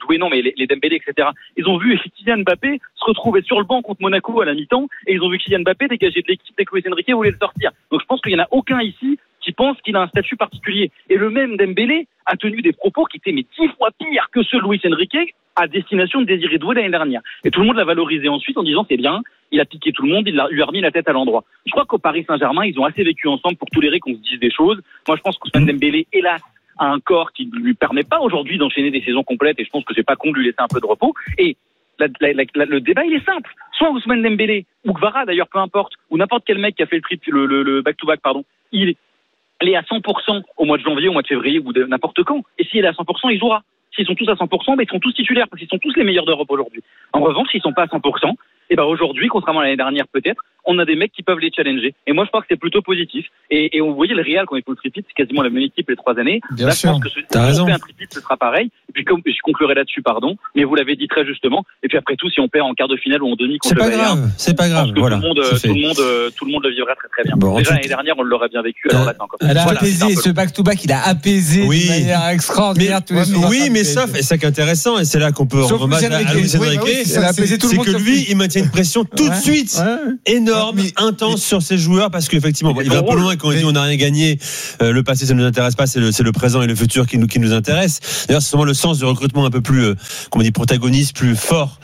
jouer, non, mais les Dembélé, etc. Ils ont vu Kylian Mbappé se retrouver sur le banc contre Monaco à la mi-temps, et ils ont vu Kylian Mbappé dégager de l'équipe dès que Luis Enrique voulait le sortir. Donc je pense qu'il n'y en a aucun ici qui pense qu'il a un statut particulier. Et le même Dembélé a tenu des propos qui étaient 10 fois pires que ceux de Luis Enrique à destination de Désiré Doué l'année dernière. Et tout le monde l'a valorisé ensuite en disant c'est bien, il a piqué tout le monde, il lui a remis la tête à l'endroit. Je crois qu'au Paris Saint-Germain, ils ont assez vécu ensemble pour tolérer qu'on se dise des choses. Moi, je pense qu'Ousmane Dembélé, hélas, a un corps qui ne lui permet pas aujourd'hui d'enchaîner des saisons complètes, et je pense que c'est pas con de lui laisser un peu de repos. Et le débat, il est simple. Soit Ousmane Dembélé, ou Kvara d'ailleurs, peu importe, ou n'importe quel mec qui a fait le back-to-back, il est à 100% au mois de janvier, au mois de février, ou n'importe quand. Et s'il est à 100%, il jouera. S'ils sont tous à 100%, ils sont tous titulaires, parce qu'ils sont tous les meilleurs d'Europe aujourd'hui. En revanche, s'ils sont pas à 100%, et aujourd'hui, contrairement à l'année dernière peut-être, on a des mecs qui peuvent les challenger. Et moi, je crois que c'est plutôt positif. Et vous voyez, le Real, quand il faut le tripit, c'est quasiment la même équipe les 3 années. Bien là, sûr. je pense que si on fait un tripit, ce sera pareil. Et puis, comme je conclurai là-dessus, mais vous l'avez dit très justement. Et puis après tout, si on perd en quart de finale ou en demi contre le Bayern, c'est pas grave. Voilà. Tout le monde le vivra très très bien. Bon, déjà l'année dernière, on l'aurait bien vécu. Alors là, c'est encore. Elle a apaisé ce back-to-back, il a apaisé de manière extraordinaire tous les jours. Oui, mais sauf, et ça qui est intéressant, et c'est là qu'on peut rendre hommage à Luis Enrique, c'est que lui, il maintient une pression tout de suite énorme, intense sur ses joueurs, parce qu'effectivement, il va un peu loin quand il dit on n'a rien gagné. Le passé, ça ne nous intéresse pas, c'est le présent et le futur qui nous intéresse. D'ailleurs, c'est souvent le sens du recrutement un peu plus, comment on dit, protagoniste, plus fort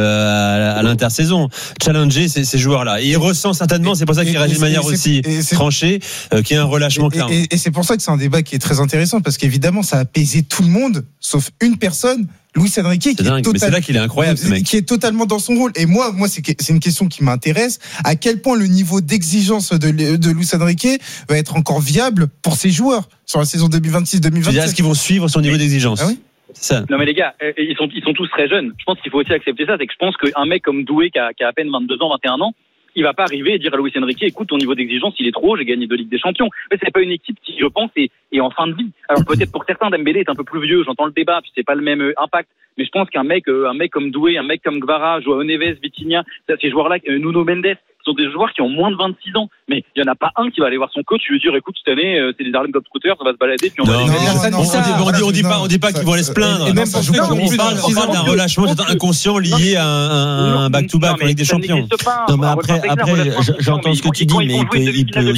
à l'intersaison. Challenger ces joueurs-là. Et il ressent certainement, c'est pour ça qu'il réagit de manière aussi tranchée, qu'il y a un relâchement clair. Et c'est pour ça que c'est un débat qui est très intéressant, parce qu'évidemment, ça a apaisé tout le monde, sauf une personne. Luis Enrique, mais c'est là qu'il est incroyable, ce mec. Qui est totalement dans son rôle. Et moi, c'est une question qui m'intéresse. À quel point le niveau d'exigence de Luis Enrique va être encore viable pour ses joueurs sur la saison 2026-2027? Est-ce qu'ils vont suivre son niveau d'exigence? Ah oui? Ça. Non mais les gars, ils sont tous très jeunes. Je pense qu'il faut aussi accepter ça. C'est que je pense qu'un mec comme Doué qui a à peine 22 ans, 21 ans, il va pas arriver et dire à Luis Enrique, écoute, ton niveau d'exigence, il est trop haut, j'ai gagné 2 Ligues des Champions. Mais c'est pas une équipe qui, je pense, est en fin de vie. Alors peut-être pour certains, Dembélé est un peu plus vieux, j'entends le débat, puis c'est pas le même impact. Mais je pense qu'un mec comme Doué, un mec comme Kvara, Joao Neves, Vitinha, ces joueurs-là, Nuno Mendes, sont des joueurs qui ont moins de 26 ans. Mais il y en a pas un qui va aller voir son coach et lui dire, écoute, cette année, c'est des Harlem Globetrotters, on va se balader, puis on va on dit pas qu'ils vont aller se plaindre. On parle d'un relâchement inconscient lié à un back-to-back en Ligue des Champions. Non, mais après, j'entends ce que tu dis, mais il peut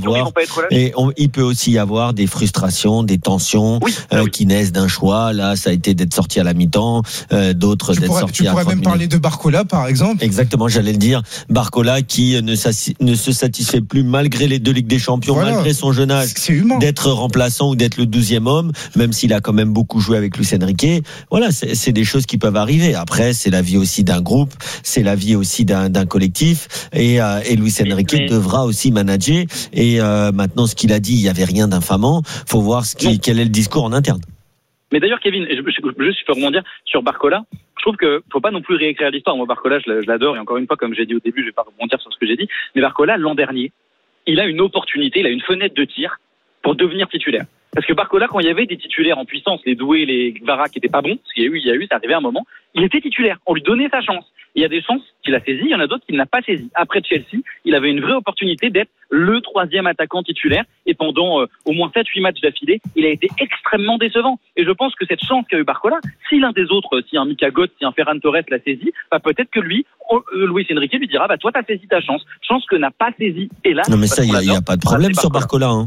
aussi y avoir des frustrations, des tensions qui naissent d'un choix. Là, ça a été d'être sorti à la mi-temps, d'autres d'être sorti à 30 minutes. Tu pourrais même parler de Barcola, par exemple. Exactement, j'allais le dire. Barcola qui ne se satisfait plus malgré les 2 Ligues des Champions, malgré son jeune âge, d'être remplaçant ou d'être le 12e homme, même s'il a quand même beaucoup joué avec Luis Enrique. Voilà, c'est des choses qui peuvent arriver. Après, c'est la vie aussi d'un groupe, c'est la vie aussi d'un collectif, et Luis Enrique devra aussi manager. Et maintenant, ce qu'il a dit, il n'y avait rien d'infamant. Faut voir quel est le discours en interne. Mais d'ailleurs, Kevin, je peux rebondir sur Barcola. Je trouve que faut pas non plus réécrire l'histoire. Moi, Barcola, je l'adore. Et encore une fois, comme j'ai dit au début, je vais pas rebondir sur ce que j'ai dit. Mais Barcola, l'an dernier, il a une opportunité, il a une fenêtre de tir pour devenir titulaire. Parce que Barcola, quand il y avait des titulaires en puissance, les Doué, les Kvara qui étaient pas bons, parce qu'il y a eu, ça arrivait à un moment, il était titulaire. On lui donnait sa chance. Il y a des chances qu'il a saisies, il y en a d'autres qu'il n'a pas saisies. Après Chelsea, il avait une vraie opportunité d'être le 3e attaquant titulaire. Et pendant au moins 7-8 matchs d'affilée, il a été extrêmement décevant. Et je pense que cette chance qu'a eu Barcola, si l'un des autres, si un Mika Götze, si un Ferran Torres l'a saisi, peut-être que lui, Luis Enrique lui dira, toi t'as saisi ta chance que n'a pas saisi. Et là, non mais ça, il y a pas de problème sur Barcola. Hein.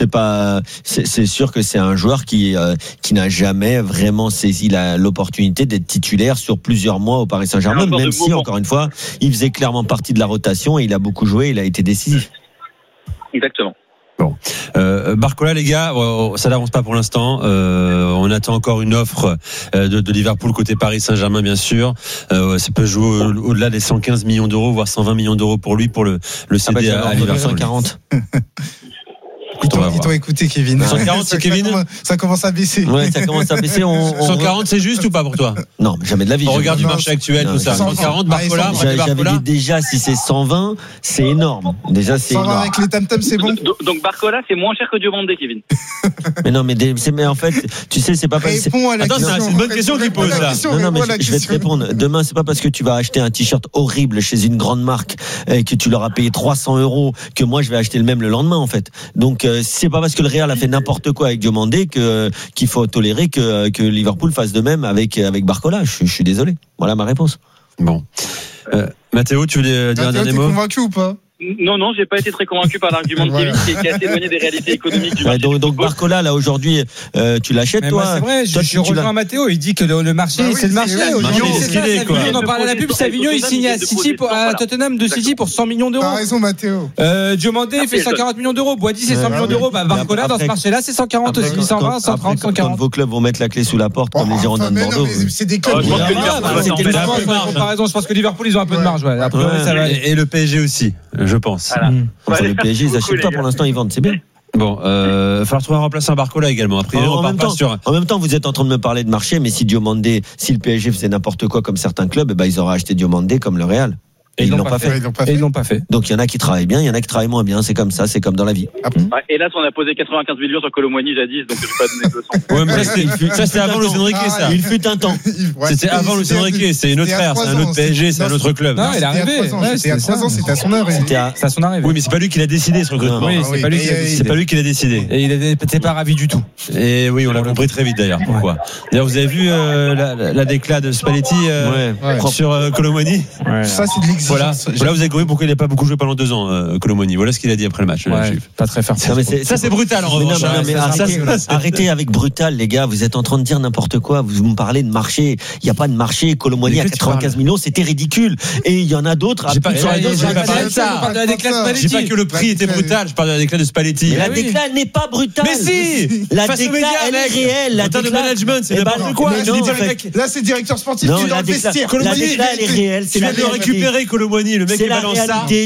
C'est sûr que c'est un joueur qui n'a jamais vraiment saisi l'opportunité d'être titulaire sur plusieurs mois au Paris Saint-Germain, même si encore une fois, il faisait clairement partie de la rotation et il a beaucoup joué, il a été décisif. Exactement. Bon, Barcola, les gars, ça n'avance pas pour l'instant. On attend encore une offre de Liverpool côté Paris Saint-Germain, bien sûr. Ça peut jouer au-delà des 115 millions d'euros, voire 120 millions d'euros pour lui, pour le céder à Liverpool. 140. Ils t'ont écouté, Kevin. 140, c'est Kevin. Ça commence à baisser. Ouais, ça commence à baisser. 140, c'est juste ou pas pour toi? Non, jamais de la vie. On regarde du marché actuel, tout ça. 140, Barcola. J'avais dit déjà, si c'est 120, c'est énorme. Déjà, c'est 120 avec les tam-tams, c'est bon. Donc Barcola, c'est moins cher que Diomandé, Kevin. Mais non, mais en fait, tu sais, c'est pas parce que. Attends, c'est une bonne question qu'il pose là. Non, mais je vais te répondre. Demain, c'est pas parce que tu vas acheter un t-shirt horrible chez une grande marque et que tu leur as payé 300 € que moi je vais acheter le même le lendemain, en fait. Donc c'est pas parce que le Real a fait n'importe quoi avec Diomandé qu'il faut tolérer que Liverpool fasse de même avec Barcola. Je suis désolé. Voilà ma réponse. Bon. Mathéo, tu voulais dire un dernier mot? T'es convaincu ou pas? Non, j'ai pas été très convaincu par l'argument de Kevin qui est assez éloigné des réalités économiques du marché. Donc Barcola, là, aujourd'hui, tu l'achètes, mais toi? C'est vrai, je rejoins Mathéo, il dit que le marché, c'est le marché. On en parle à la pub, Savigno, il signe à Tottenham de City pour 100 millions d'euros. T'as raison, Mathéo. Diomandé fait 140 millions d'euros. Boadi, c'est 100 millions d'euros. Barcola, dans ce marché-là, c'est 140 aussi. 120, 130, 140. Quand vos clubs vont mettre la clé sous la porte, comme les Girondins de Bordeaux. C'est des clubs. Je pense que Liverpool, ils ont un peu de marge. Et le PSG aussi, je pense. Enfin, le PSG, ils achètent pas pour l'instant, ils vendent, c'est bien. Bon, falloir trouver un remplaçant Barcola également. Après, en même temps, vous êtes en train de me parler de marché, mais si le PSG faisait n'importe quoi comme certains clubs, ils auraient acheté Diomandé comme le Real. Et ils l'ont pas fait. Ils l'ont pas fait. Donc il y en a qui travaillent bien, il y en a qui travaillent moins bien. C'est comme ça, c'est comme dans la vie. Hélas, on a posé 95 millions sur Colomboigny jadis, donc je vais pas donner 200. Ouais, mais ça c'était avant Luis Enrique, ça. Il fut un temps. C'était avant Luis Enrique, c'est une autre ère, c'est un autre PSG, c'est un autre club. Non, il est arrivé. C'était à 3 ans, c'était à son heure. C'était à son arrivée. Oui, mais c'est pas lui qui l'a décidé ce recrutement. Oui, c'est pas lui qui l'a décidé. Et il n'était pas ravi du tout. Et oui, on l'a compris très vite d'ailleurs. Pourquoi? D'ailleurs, vous avez vu la déclat de Spalletti sur Colomboigny? Ça, c'est de l'exigence. Voilà, vous avez compris pourquoi il n'a pas beaucoup joué pendant 2 ans, Colomboigny. Voilà ce qu'il a dit après le match. Pas très fort. Ça, c'est brutal en revanche. Arrêtez avec brutal, les gars. Vous êtes en train de dire n'importe quoi. Vous me parlez de marché. Il n'y a pas de marché. Colomboigny à 95 millions, c'était ridicule. Et il y en a d'autres. J'ai pas parlé de ça. Je dis pas que le prix était brutal. Je parle de la déclat de Spalletti. La déclat n'est pas brutale. Mais si. La déclat, elle est réelle. En termes de management, c'est n'importe quoi. Là, c'est directeur sportif. La déclat, elle est réelle. Tu viens de le récupérer, Colomboigny. Le mec c'est la réalité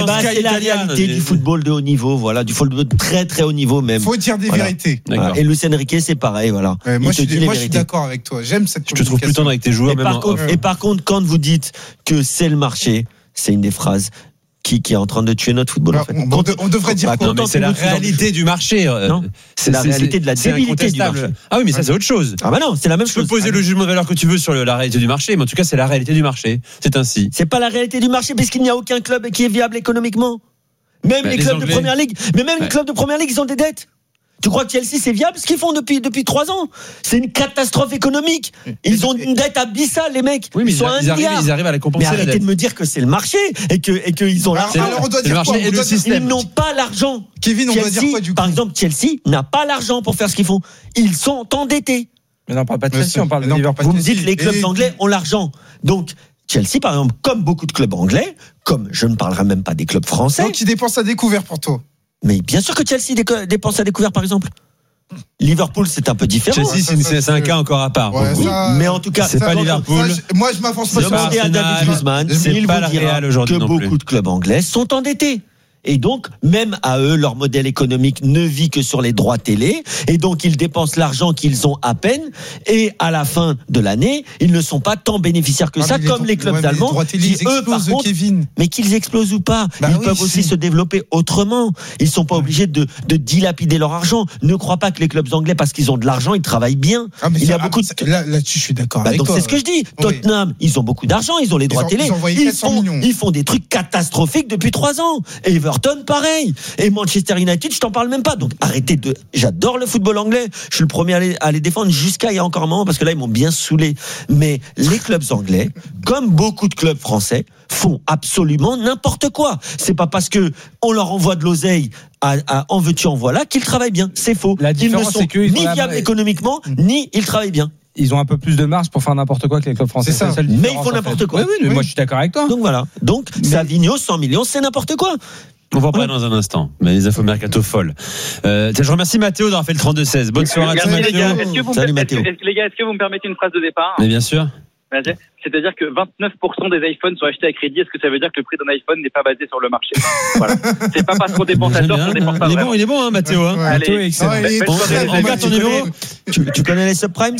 du football de haut niveau, voilà, du football de très très haut niveau même. Faut dire des vérités. Voilà. Et Luis Enrique, c'est pareil, voilà. Moi, je suis d'accord avec toi. J'aime cette communication. Je te trouve plus tendre avec tes joueurs. Et par contre, quand vous dites que c'est le marché, c'est une des phrases qui est en train de tuer notre football. En fait. On devrait dire non, mais c'est la réalité du marché. Non, c'est la réalité de la débilité du marché. Ah oui, mais ça c'est autre chose. Ah bah non, c'est la même chose. Tu peux poser le jugement de valeur que tu veux sur la réalité du marché, mais en tout cas c'est la réalité du marché. C'est ainsi. C'est pas la réalité du marché parce qu'il n'y a aucun club qui est viable économiquement. Même les clubs de première ligue, mais même les clubs de première ligue, ils ont des dettes. Tu crois que Chelsea c'est viable ce qu'ils font depuis 3 ans? C'est une catastrophe économique. Ils ont une dette abyssale, les mecs. Oui, mais ils arrivent à la compenser. Mais arrêtez de me dire que c'est le marché et qu'ils ont l'argent. Alors on doit dire quoi? Ils n'ont pas l'argent. Kevin, on doit dire quoi du coup? Par exemple, Chelsea n'a pas l'argent pour faire ce qu'ils font. Ils sont endettés. Mais non, on parle pas de Chelsea, on parle de Liverpool. Vous me dites les clubs anglais ont l'argent. Donc Chelsea, par exemple, comme beaucoup de clubs anglais, comme je ne parlerai même pas des clubs français. Donc ils dépensent à découvert pour toi. Mais bien sûr que Chelsea dépense à découvert, par exemple. Liverpool, c'est un peu différent. Chelsea, c'est un cas encore à part. Mais en tout cas, c'est pas Liverpool. Moi, je m'avance pas sur demandez à David Guzman, c'est pas la Real aujourd'hui que beaucoup de clubs anglais sont endettés. Et donc, même à eux, leur modèle économique ne vit que sur les droits télé. Et donc, ils dépensent l'argent qu'ils ont à peine. Et à la fin de l'année, ils ne sont pas tant bénéficiaires que ça, comme les clubs allemands, qui eux, par contre, mais qu'ils explosent ou pas, ils peuvent aussi se développer autrement. Ils sont pas obligés de dilapider leur argent. Ne crois pas que les clubs anglais, parce qu'ils ont de l'argent, ils travaillent bien. Il y a beaucoup là-dessus, je suis d'accord avec toi. Donc, c'est ce que je dis. Tottenham, ils ont beaucoup d'argent, ils ont les droits télé. Ils font des trucs catastrophiques depuis 3 ans. Et Everton, pareil. Et Manchester United, je t'en parle même pas. Donc arrêtez de. J'adore le football anglais. Je suis le premier à les défendre jusqu'à il y a encore un moment parce que là ils m'ont bien saoulé. Mais les clubs anglais, comme beaucoup de clubs français, font absolument n'importe quoi. C'est pas parce que on leur envoie de l'oseille en veux-tu en voilà qu'ils travaillent bien. C'est faux. Ils ne sont ni viables économiquement, ni ils travaillent bien. Ils ont un peu plus de marge pour faire n'importe quoi que les clubs français. C'est ça. Mais ils font n'importe quoi. Oui, mais moi je suis d'accord avec toi. Donc voilà. Donc Savigno, 100 millions, c'est n'importe quoi. On va en parler dans un instant, mais les infos mercato folles. Je remercie Mathéo d'avoir fait le 32-16. Bonne soirée à toi, Mathéo. Salut Mathéo. Les gars, est-ce que vous me permettez une phrase de départ? Mais bien sûr. C'est-à-dire que 29% des iPhones sont achetés à crédit. Est-ce que ça veut dire que le prix d'un iPhone n'est pas basé sur le marché? Voilà. C'est pas parce qu'on dépense à tort qu'on dépense pas vraiment. Il est bon, hein, Mathéo. Mathéo est excellent. Regarde ton numéro. Tu connais les subprimes?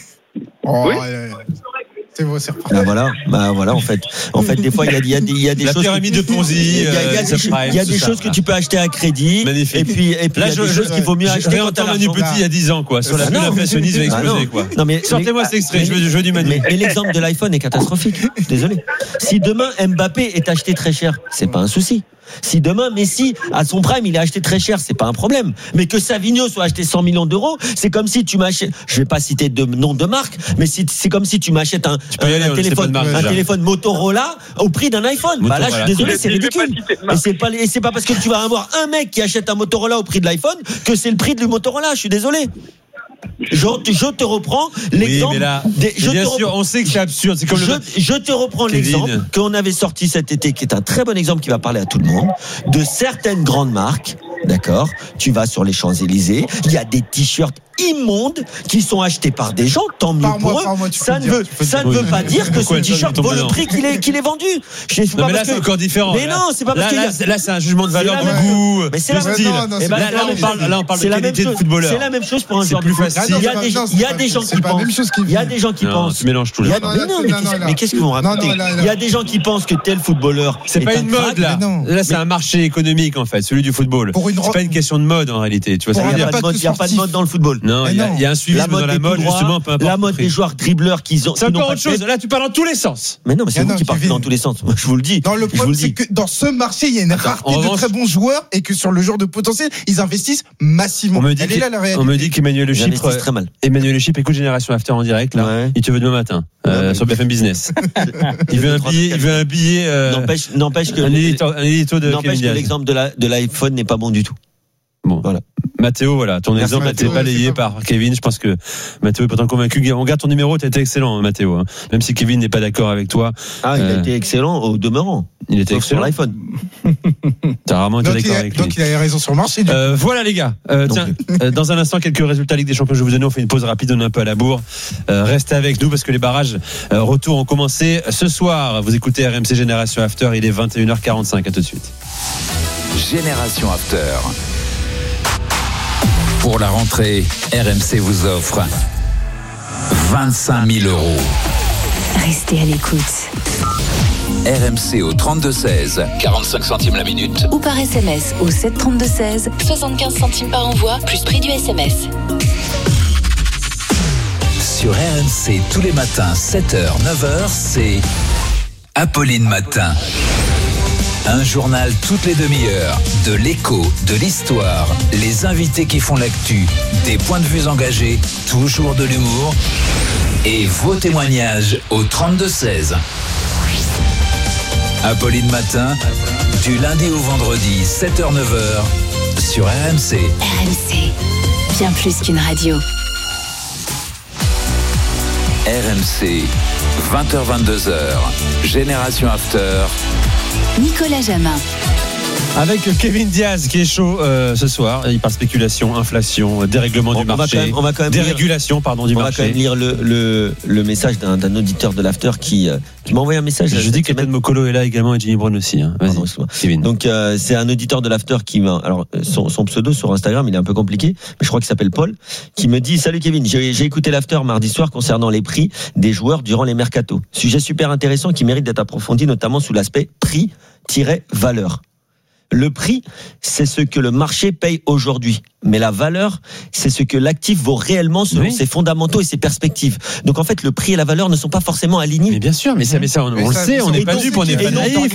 Oui. C'est beau, c'est reparti. Bah voilà, en fait, des fois, il y a des choses. La pyramide de Ponzi. Il y a des choses que tu peux acheter à crédit. Magnifique. Et puis, là, il y a des choses qu'il vaut mieux acheter quand t'as Manu Petit il y a 10 ans, quoi. Sur la bulle inflationniste va exploser, quoi. Non, mais. Sortez-moi cet extrait, je veux du Manu. Mais l'exemple de l'iPhone est catastrophique. Désolé. Si demain Mbappé est acheté très cher, c'est pas un souci. Si demain Messi à son prime il est acheté très cher, c'est pas un problème. Mais que Savigno soit acheté 100 millions d'euros, c'est comme si tu m'achètes, je vais pas citer de nom de marque, mais c'est comme si tu m'achètes un téléphone Motorola au prix d'un iPhone. Bah là je suis désolé, c'est ridicule. Et c'est pas parce que tu vas avoir un mec qui achète un Motorola au prix de l'iPhone que c'est le prix du Motorola, je suis désolé. Je te reprends l'exemple. Bien sûr, on sait que c'est absurde. C'est comme je te reprends l'exemple qu'on avait sorti cet été, qui est un très bon exemple qui va parler à tout le monde, de certaines grandes marques. D'accord, tu vas sur les Champs-Élysées, il y a des t-shirts immondes qui sont achetés par des gens, tant mieux pour eux. Ça ne veut pas dire que ce t-shirt vaut le prix qu'il est vendu. Non, mais là, c'est encore différent. Mais non, c'est pas parce que là, c'est un jugement de valeur, de goût, de style. Là, on parle de qualité de footballeur. C'est la même chose pour un joueur. C'est plus facile. Il y a des gens qui pensent. Il y a des gens qui pensent. Tu mélanges tout le temps. Mais qu'est-ce que vous racontez? Il y a des gens qui pensent que tel footballeur. C'est pas une mode, là. Là, c'est un marché économique, en fait, celui du football. C'est pas une question de mode, en réalité. Tu vois, il n'y a pas de mode dans le football. Non, il y a un suivisme dans la mode, justement, peu importe. La mode des joueurs dribbleurs qu'ils ont. C'est encore autre chose. Là, tu parles dans tous les sens. Mais non, mais c'est vous qui parlez dans tous les sens. Moi, je vous le dis. Le problème, c'est que dans ce marché, il y a une rareté de très bons joueurs et que sur le joueur de potentiel, ils investissent massivement. Elle est là, la réalité. On me dit qu'Emmanuel Le Chypre, écoute Génération After en direct, là. Il te veut demain matin, sur BFM Business. Il veut un billet. N'empêche que l'exemple de l'iPhone n'est pas bon du tout. Bon, voilà. Mathéo, voilà, ton exemple a été balayé par Kevin. Je pense que Mathéo est pourtant convaincu. On garde ton numéro, tu as été excellent, Mathéo. Hein. Même si Kevin n'est pas d'accord avec toi. Ah, il a été excellent au demeurant. Il était excellent sur l'iPhone. T'as rarement été d'accord avec lui. Donc il avait raison sur le marché. Voilà les gars. Dans un instant, quelques résultats Ligue des Champions. Je vais vous donner. On fait une pause rapide, on est un peu à la bourre. Restez avec nous parce que les barrages retour ont commencé ce soir. Vous écoutez RMC Génération After. Il est 21h45. À tout de suite. Génération After. Pour la rentrée, RMC vous offre 25 000 €. Restez à l'écoute. RMC au 32-16, 45 centimes la minute. Ou par SMS au 732-16, 75 centimes par envoi, plus prix du SMS. Sur RMC, tous les matins, 7h, 9h, c'est Apolline Matin. Un journal toutes les demi-heures, de l'écho, de l'histoire, les invités qui font l'actu, des points de vue engagés, toujours de l'humour et vos témoignages au 32-16. Apolline Matin, du lundi au vendredi, 7h, 9h, sur RMC. RMC, bien plus qu'une radio. RMC, 20h, 22h, Génération After. Nicolas Jamin. Avec Kevin Diaz qui est chaud ce soir. Il parle spéculation, inflation, dérèglement du marché. On va quand même dérégulation, du marché. On va quand même lire le message d'un auditeur de l'After qui m'a envoyé un message. Je dis qu'Eden Mokolo est là également et Jimmy Brown aussi. Hein. Vas-y, Kevin. Donc c'est un auditeur de l'After qui m'a. Alors son pseudo sur Instagram, il est un peu compliqué, mais je crois qu'il s'appelle Paul, qui me dit: salut Kevin, j'ai écouté l'After mardi soir concernant les prix des joueurs durant les mercatos. Sujet super intéressant qui mérite d'être approfondi, notamment sous l'aspect prix-valeur. Le prix, c'est ce que le marché paye aujourd'hui. Mais la valeur, c'est ce que l'actif vaut réellement selon ses fondamentaux et ses perspectives. Donc en fait, le prix et la valeur ne sont pas forcément alignés. Mais bien sûr, mais ça on le sait, on n'est pas dupe, on n'est pas naïf.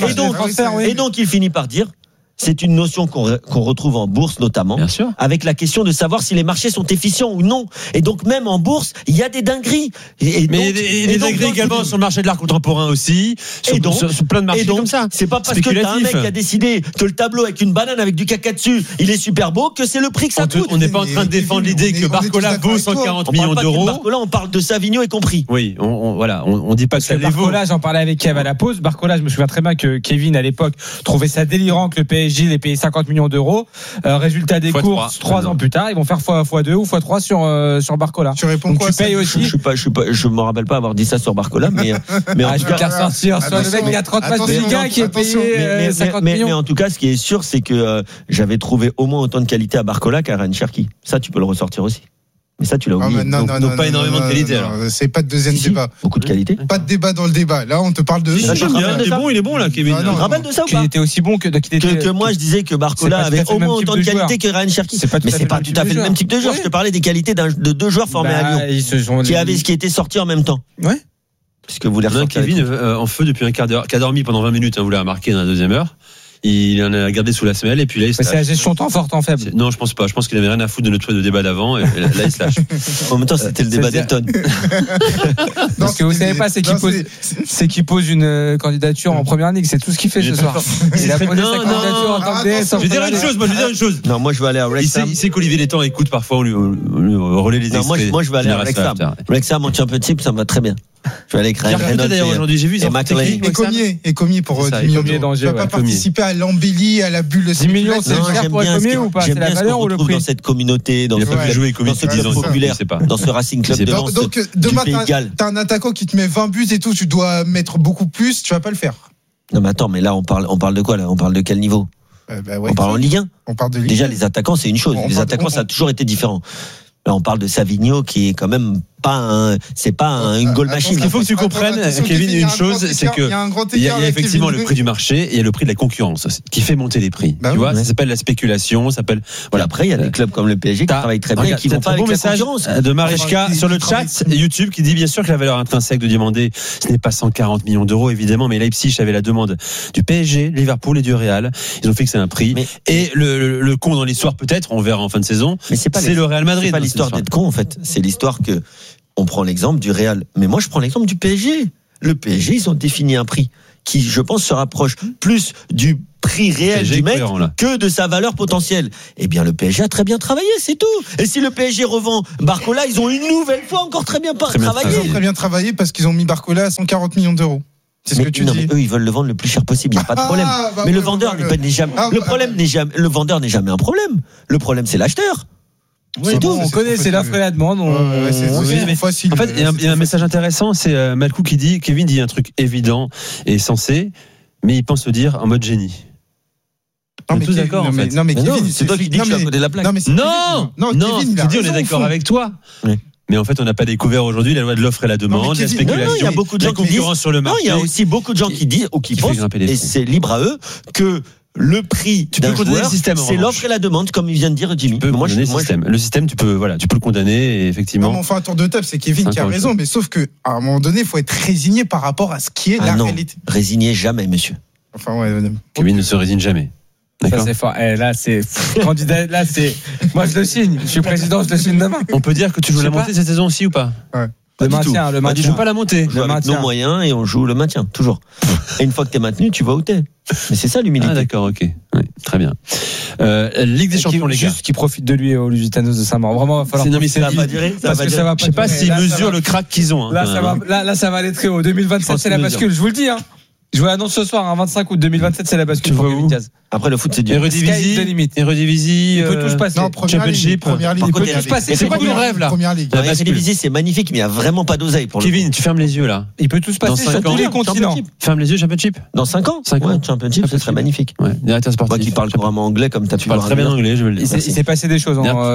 Et donc il finit par dire: c'est une notion qu'on retrouve en bourse notamment, bien sûr, avec la question de savoir si les marchés sont efficients ou non. Et donc même en bourse, il y a des dingueries. Mais des dingueries également sur le marché de l'art contemporain aussi, sur plein de marchés comme ça. C'est pas parce que t'as un mec qui a décidé que le tableau avec une banane avec du caca dessus, il est super beau, que c'est le prix que ça coûte. On n'est pas en train de défendre l'idée que Barcola vaut 140 millions d'euros. Barcola, on parle de Savigno y compris. Oui, on dit pas que ça les vaut. Barcola, j'en parlais avec Kev à la pause. Barcola, je me souviens très bien que Kevin à l'époque trouvait ça délirant que le PSG les payé 50 millions d'euros. Résultat des courses, 3 ans plus tard, ils vont faire x2 ou x3 sur Barcola. Tu réponds quoi? Tu payes aussi. Je me rappelle pas avoir dit ça sur Barcola, mais en tout cas, ressortir soit le mec qui a 30 matchs de Ligue 1 qui est payé 50 millions. Mais en tout cas, ce qui est sûr, c'est que j'avais trouvé au moins autant de qualité à Barcola qu'à Ryan Cherki. Ça, tu peux le ressortir aussi. Mais ça, tu l'as oublié. Non, pas énormément de qualité. Alors. C'est pas de deuxième débat. Beaucoup de qualité. Pas de débat dans le débat. Là, on te parle de. Il est bon là, Kevin. Tu te rappelles de ça ou pas? Il était aussi bon que moi je disais que Barcola avait au moins autant de qualité que Ryan Cherki. Mais c'est pas tout à fait le même type de joueur. Je te parlais des qualités de deux joueurs formés à Lyon qui étaient sortis en même temps. Ouais. Puisque vous les ressortez. Kevin en feu depuis un quart d'heure, qui a dormi pendant 20 minutes. Vous l'avez remarqué dans la deuxième heure. il en a gardé sous la semelle et puis là il se lâche. C'est la gestion temps fort, temps faible. Non, je pense pas. Je pense qu'il avait rien à foutre de notre débat d'avant et là il se lâche. En même temps, c'était le débat d'Elton. Ce que vous savez pas, c'est qu'il pose une candidature en première ligue. C'est tout ce qu'il fait ce soir. Il a posé sa candidature en tant que DS. Je vais dire une chose. Non, moi je vais aller à Wrexham. Il sait qu'Olivier Létang écoute parfois, on lui relaie les extraits. Moi je vais aller à Wrexham. Wrexham en Championship, ça me va très bien. Je vais aller créer Reynolds d'ailleurs aujourd'hui, j'ai vu et Commiers pour 10 millions d'euros. Tu vas pas participer à l'embellie, à la bulle. 10 millions, c'est cher pour Commiers ou pas? C'est la valeur ou le prix? Dans cette communauté, dans ce club populaire, dans ce Racing Club de Lens. Donc demain, t'as un attaquant qui te met 20 buts et tout, tu dois mettre beaucoup plus, tu vas pas le faire. Non mais attends, mais là on parle de quoi là? On parle de quel niveau? On parle en Ligue 1. On parle de Ligue 1. Déjà les attaquants c'est une chose. Les attaquants ça a toujours été différent. Là, on parle de Savigno qui est quand même pas une goal machine. Ce qu'il faut que tu comprennes, Kevin, une chose, c'est que il y a effectivement le prix du marché et il y a le prix de la concurrence qui fait monter les prix. Tu vois, ça s'appelle la spéculation, ça s'appelle. Voilà. Après, il y a des clubs comme le PSG qui travaillent très bien, qui vont pas avec la concurrence. De Marichka sur le chat YouTube qui dit bien sûr que la valeur intrinsèque de Diomandé, ce n'est pas 140 millions d'euros évidemment, mais Leipzig avait la demande du PSG, Liverpool et du Real. Ils ont fixé un prix. Et le con dans l'histoire peut-être, on verra en fin de saison. Mais c'est le Real Madrid. C'est pas l'histoire d'être con en fait. C'est l'histoire que on prend l'exemple du Real. Mais moi, je prends l'exemple du PSG. Le PSG, ils ont défini un prix qui, je pense, se rapproche plus du prix réel du mec que de sa valeur potentielle. Eh bien, le PSG a très bien travaillé, c'est tout. Et si le PSG revend Barcola, ils ont une nouvelle fois encore très bien travaillé. Ils ont très bien travaillé parce qu'ils ont mis Barcola à 140 millions d'euros. C'est ce que tu dis. Mais eux, ils veulent le vendre le plus cher possible. Il n'y a pas de problème. Mais le vendeur n'est jamais. Le vendeur n'est jamais un problème. Le problème, c'est l'acheteur. Oui, c'est tout. On connaît, c'est l'offre et la demande. En fait, il y a un message intéressant, c'est Malkou qui dit, Kevin dit un truc évident et sensé, mais il pense le dire en mode génie. On est tous d'accord en fait. Non, mais Kevin, c'est toi qui dis que je suis à côté de la plaque. Non, tu dis on est d'accord avec toi. Mais en fait, on n'a pas découvert aujourd'hui la loi de l'offre et la demande, la spéculation, il y a beaucoup de gens qui disent, sur le marché. Non, il y a aussi beaucoup de gens qui disent ou qui pensent, et c'est libre à eux, que le prix d'un joueur, c'est l'offre et la demande, comme il vient de dire Jimmy. Le système, tu peux le condamner, et effectivement. On fait un tour de table, c'est Kevin qui a raison, mais sauf que à un moment donné, il faut être résigné par rapport à ce qui est la réalité. Résigné jamais, monsieur. Enfin, ouais. Kevin ne se résigne jamais. Ça c'est fort. Là c'est candidat. Là c'est. Moi je le signe. Je suis président, je le signe demain. On peut dire que tu joues la montée cette saison aussi ou pas? Ouais. Le maintien. Tu joues pas la montée. On joue avec nos moyens et on joue le maintien, toujours. Et une fois que t'es maintenu, tu vas où t'es. Mais c'est ça l'humilité. Ah d'accord, ok. Oui, très bien. Ligue des Champions, les gars. Juste qui profite de lui au Lusitanos de Saint-Maur. Vraiment, va falloir. Ça va pas durer. Je sais pas s'ils mesurent le crack qu'ils ont. Là, ça va aller très haut. 2027, c'est la bascule. Je vous le dis. Je vous l'annonce ce soir, 25 août 2027, c'est la bascule pour Kevin Diaz. Après le foot, c'est dur. Eredivisie, il peut tout se passer. Non, Première Ligue. Il peut tout se passer. C'est quoi ton rêve là? Première Ligue. Eredivisie, c'est magnifique, mais il n'y a vraiment pas d'oseille pour le. Kevin, tu fermes les yeux là. Il peut tout se passer sur tous les continents. Ferme les yeux, Championship. Dans 5 ans. Championship, ce serait magnifique. Directeur sportif. Moi qui parle couramment anglais, comme tu as pu parle très bien anglais, je veux le dire. Il s'est passé des choses.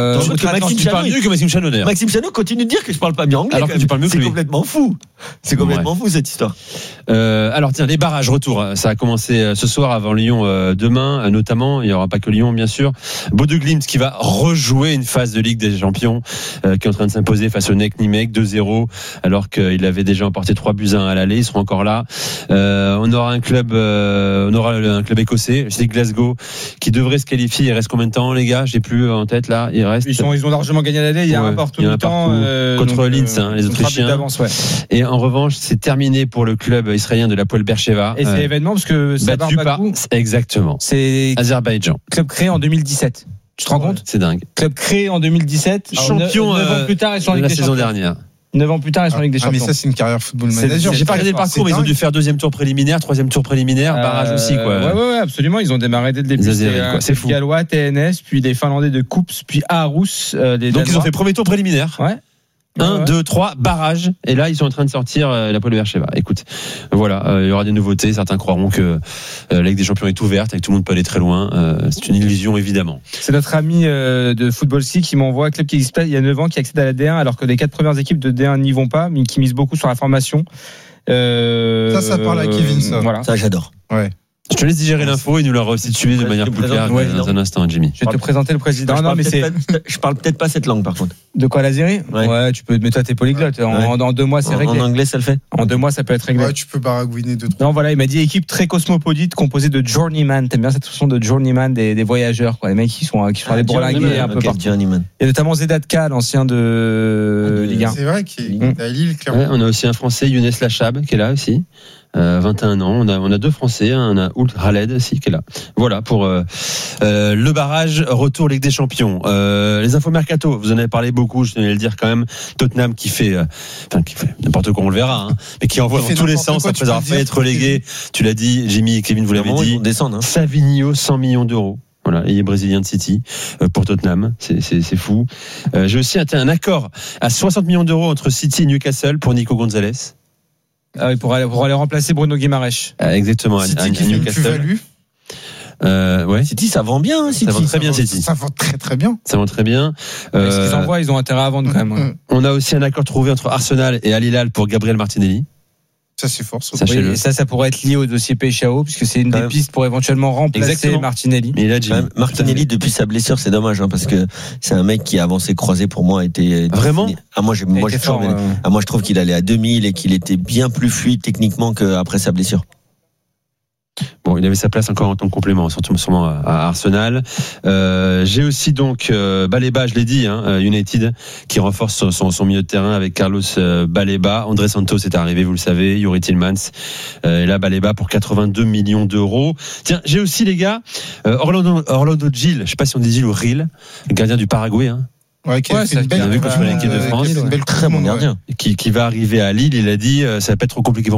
Tu parles mieux que Maxime Chanot d'ailleurs. Maxime Chanot continue de dire que je parle pas bien anglais. Alors que tu parles mieux que lui. C'est complètement fou. C'est complètement fou cette histoire. Alors tiens, les barrages retour. Ça a commencé ce soir avant Lyon demain, notamment. Il n'y aura pas que Lyon, bien sûr. Bodø Glimt qui va rejouer une phase de Ligue des Champions, qui est en train de s'imposer face au NEC Nîmes 2-0, alors qu'il avait déjà emporté 3-1 à l'aller. Ils seront encore là. On aura un club écossais, c'est Glasgow, qui devrait se qualifier. Il reste combien de temps, les gars? J'ai plus en tête là. Ils ont largement gagné à l'aller. Il y a un partout contre Linz, les Autrichiens. Et en revanche, c'est terminé pour le club israélien de l'Hapoel Beersheva. Et c'est événement parce que c'est exactement. C'est Azerbaïdjan. Club créé en 2017. Tu te rends compte? C'est dingue. Club créé en 2017. Champion 9 ans plus tard, ils sont en Ligue des Champions. La saison dernière. 9 ans plus tard, ils sont en Ligue des Champions. Mais ça, c'est une carrière football manager. J'ai pas regardé le parcours, mais ils ont dû faire deuxième tour préliminaire, troisième tour préliminaire, barrage aussi, quoi. Ouais, absolument. Ils ont démarré dès le début. C'est fou. Gallois, TNS, puis les Finlandais de Koups, puis Aarhus. Donc ils ont fait premier tour préliminaire. Ouais. 1, 2, 3, barrage. Et là, ils sont en train de sortir l'Hapoel Beersheva. Écoute, voilà, il y aura des nouveautés. Certains croiront que la Ligue des Champions est ouverte et que tout le monde peut aller très loin. C'est une illusion, évidemment. C'est notre ami de Football C qui m'envoie un club qui existe il y a 9 ans, qui accède à la D1, alors que les 4 premières équipes de D1 n'y vont pas, mais qui misent beaucoup sur la formation. Ça parle à Kevin, ça. Voilà. Ça, j'adore. Ouais. Je te laisse digérer l'info et nous la restituer de manière plus claire dans un instant, Jimmy. Je vais te présenter le président. Je parle peut-être pas cette langue, par contre. De quoi, l'Azérie? Ouais, tu peux, mais toi, t'es polyglotte. En 2 mois, c'est réglé. En anglais, ça le fait? En 2 mois, ça peut être réglé. Ouais, tu peux baragouiner 2-3. Non, voilà, il m'a dit équipe très cosmopolite composée de journeyman. T'aimes bien cette façon de journeyman, des voyageurs, quoi. Les mecs qui sont allés bourlinguer un peu partout. Journeyman. Il y a notamment Zedatka, l'ancien de Ligue 1. C'est vrai qu'il est à Lille, clairement. Ouais, on a aussi un Français, Younes Lachab, qui est là aussi. 21 ans. On a 2 Français. On a Ould Khaled aussi qui est là. Voilà pour le barrage retour Ligue des Champions. Les infos mercato, vous en avez parlé beaucoup. Je tenais à le dire quand même. Tottenham qui fait n'importe quoi, on le verra, hein, mais qui envoie dans tous les sens après avoir fait être relégué. Tu l'as dit, Jimmy et Kevin, vous l'avez dit. Descendre. Savigno, 100 millions d'euros. Voilà, il est brésilien de City pour Tottenham, c'est fou. J'ai aussi un accord à 60 millions d'euros entre City et Newcastle pour Nico Gonzalez. Ah oui, pour aller remplacer Bruno Guimaraes. Exactement, City à Newcastle. Ouais. City, ça vend bien. City. Ça vend très bien, City. Ça vend très très bien. Ça vend très bien. Ce qu'ils envoient, ils ont intérêt à vendre quand même. On a aussi un accord trouvé entre Arsenal et Al Hilal pour Gabriel Martinelli. Ça, c'est fort. Oui, et ça pourrait être lié au dossier Peixao, puisque c'est une des pistes pour éventuellement remplacer Martinelli. Mais là, Martinelli, depuis sa blessure, c'est dommage, hein, parce que c'est un mec qui a avancé croisé pour moi. Vraiment? Moi, je trouve qu'il allait à 2000 et qu'il était bien plus fluide techniquement qu'après sa blessure. Bon, il avait sa place encore en tant que complément, surtout sûrement à Arsenal. J'ai aussi donc Baleba, je l'ai dit, United qui renforce son milieu de terrain avec Carlos Baleba. André Santos est arrivé, vous le savez, Youri Tillmans. Et là, Baleba pour 82 millions d'euros. Tiens, j'ai aussi les gars Orlando Gil, je sais pas si on dit Gil ou Ril, le gardien du Paraguay. Ouais, c'est une belle l'équipe de France, très bon gardien. Qui va arriver à Lille. Il a dit, ça va pas être trop compliqué.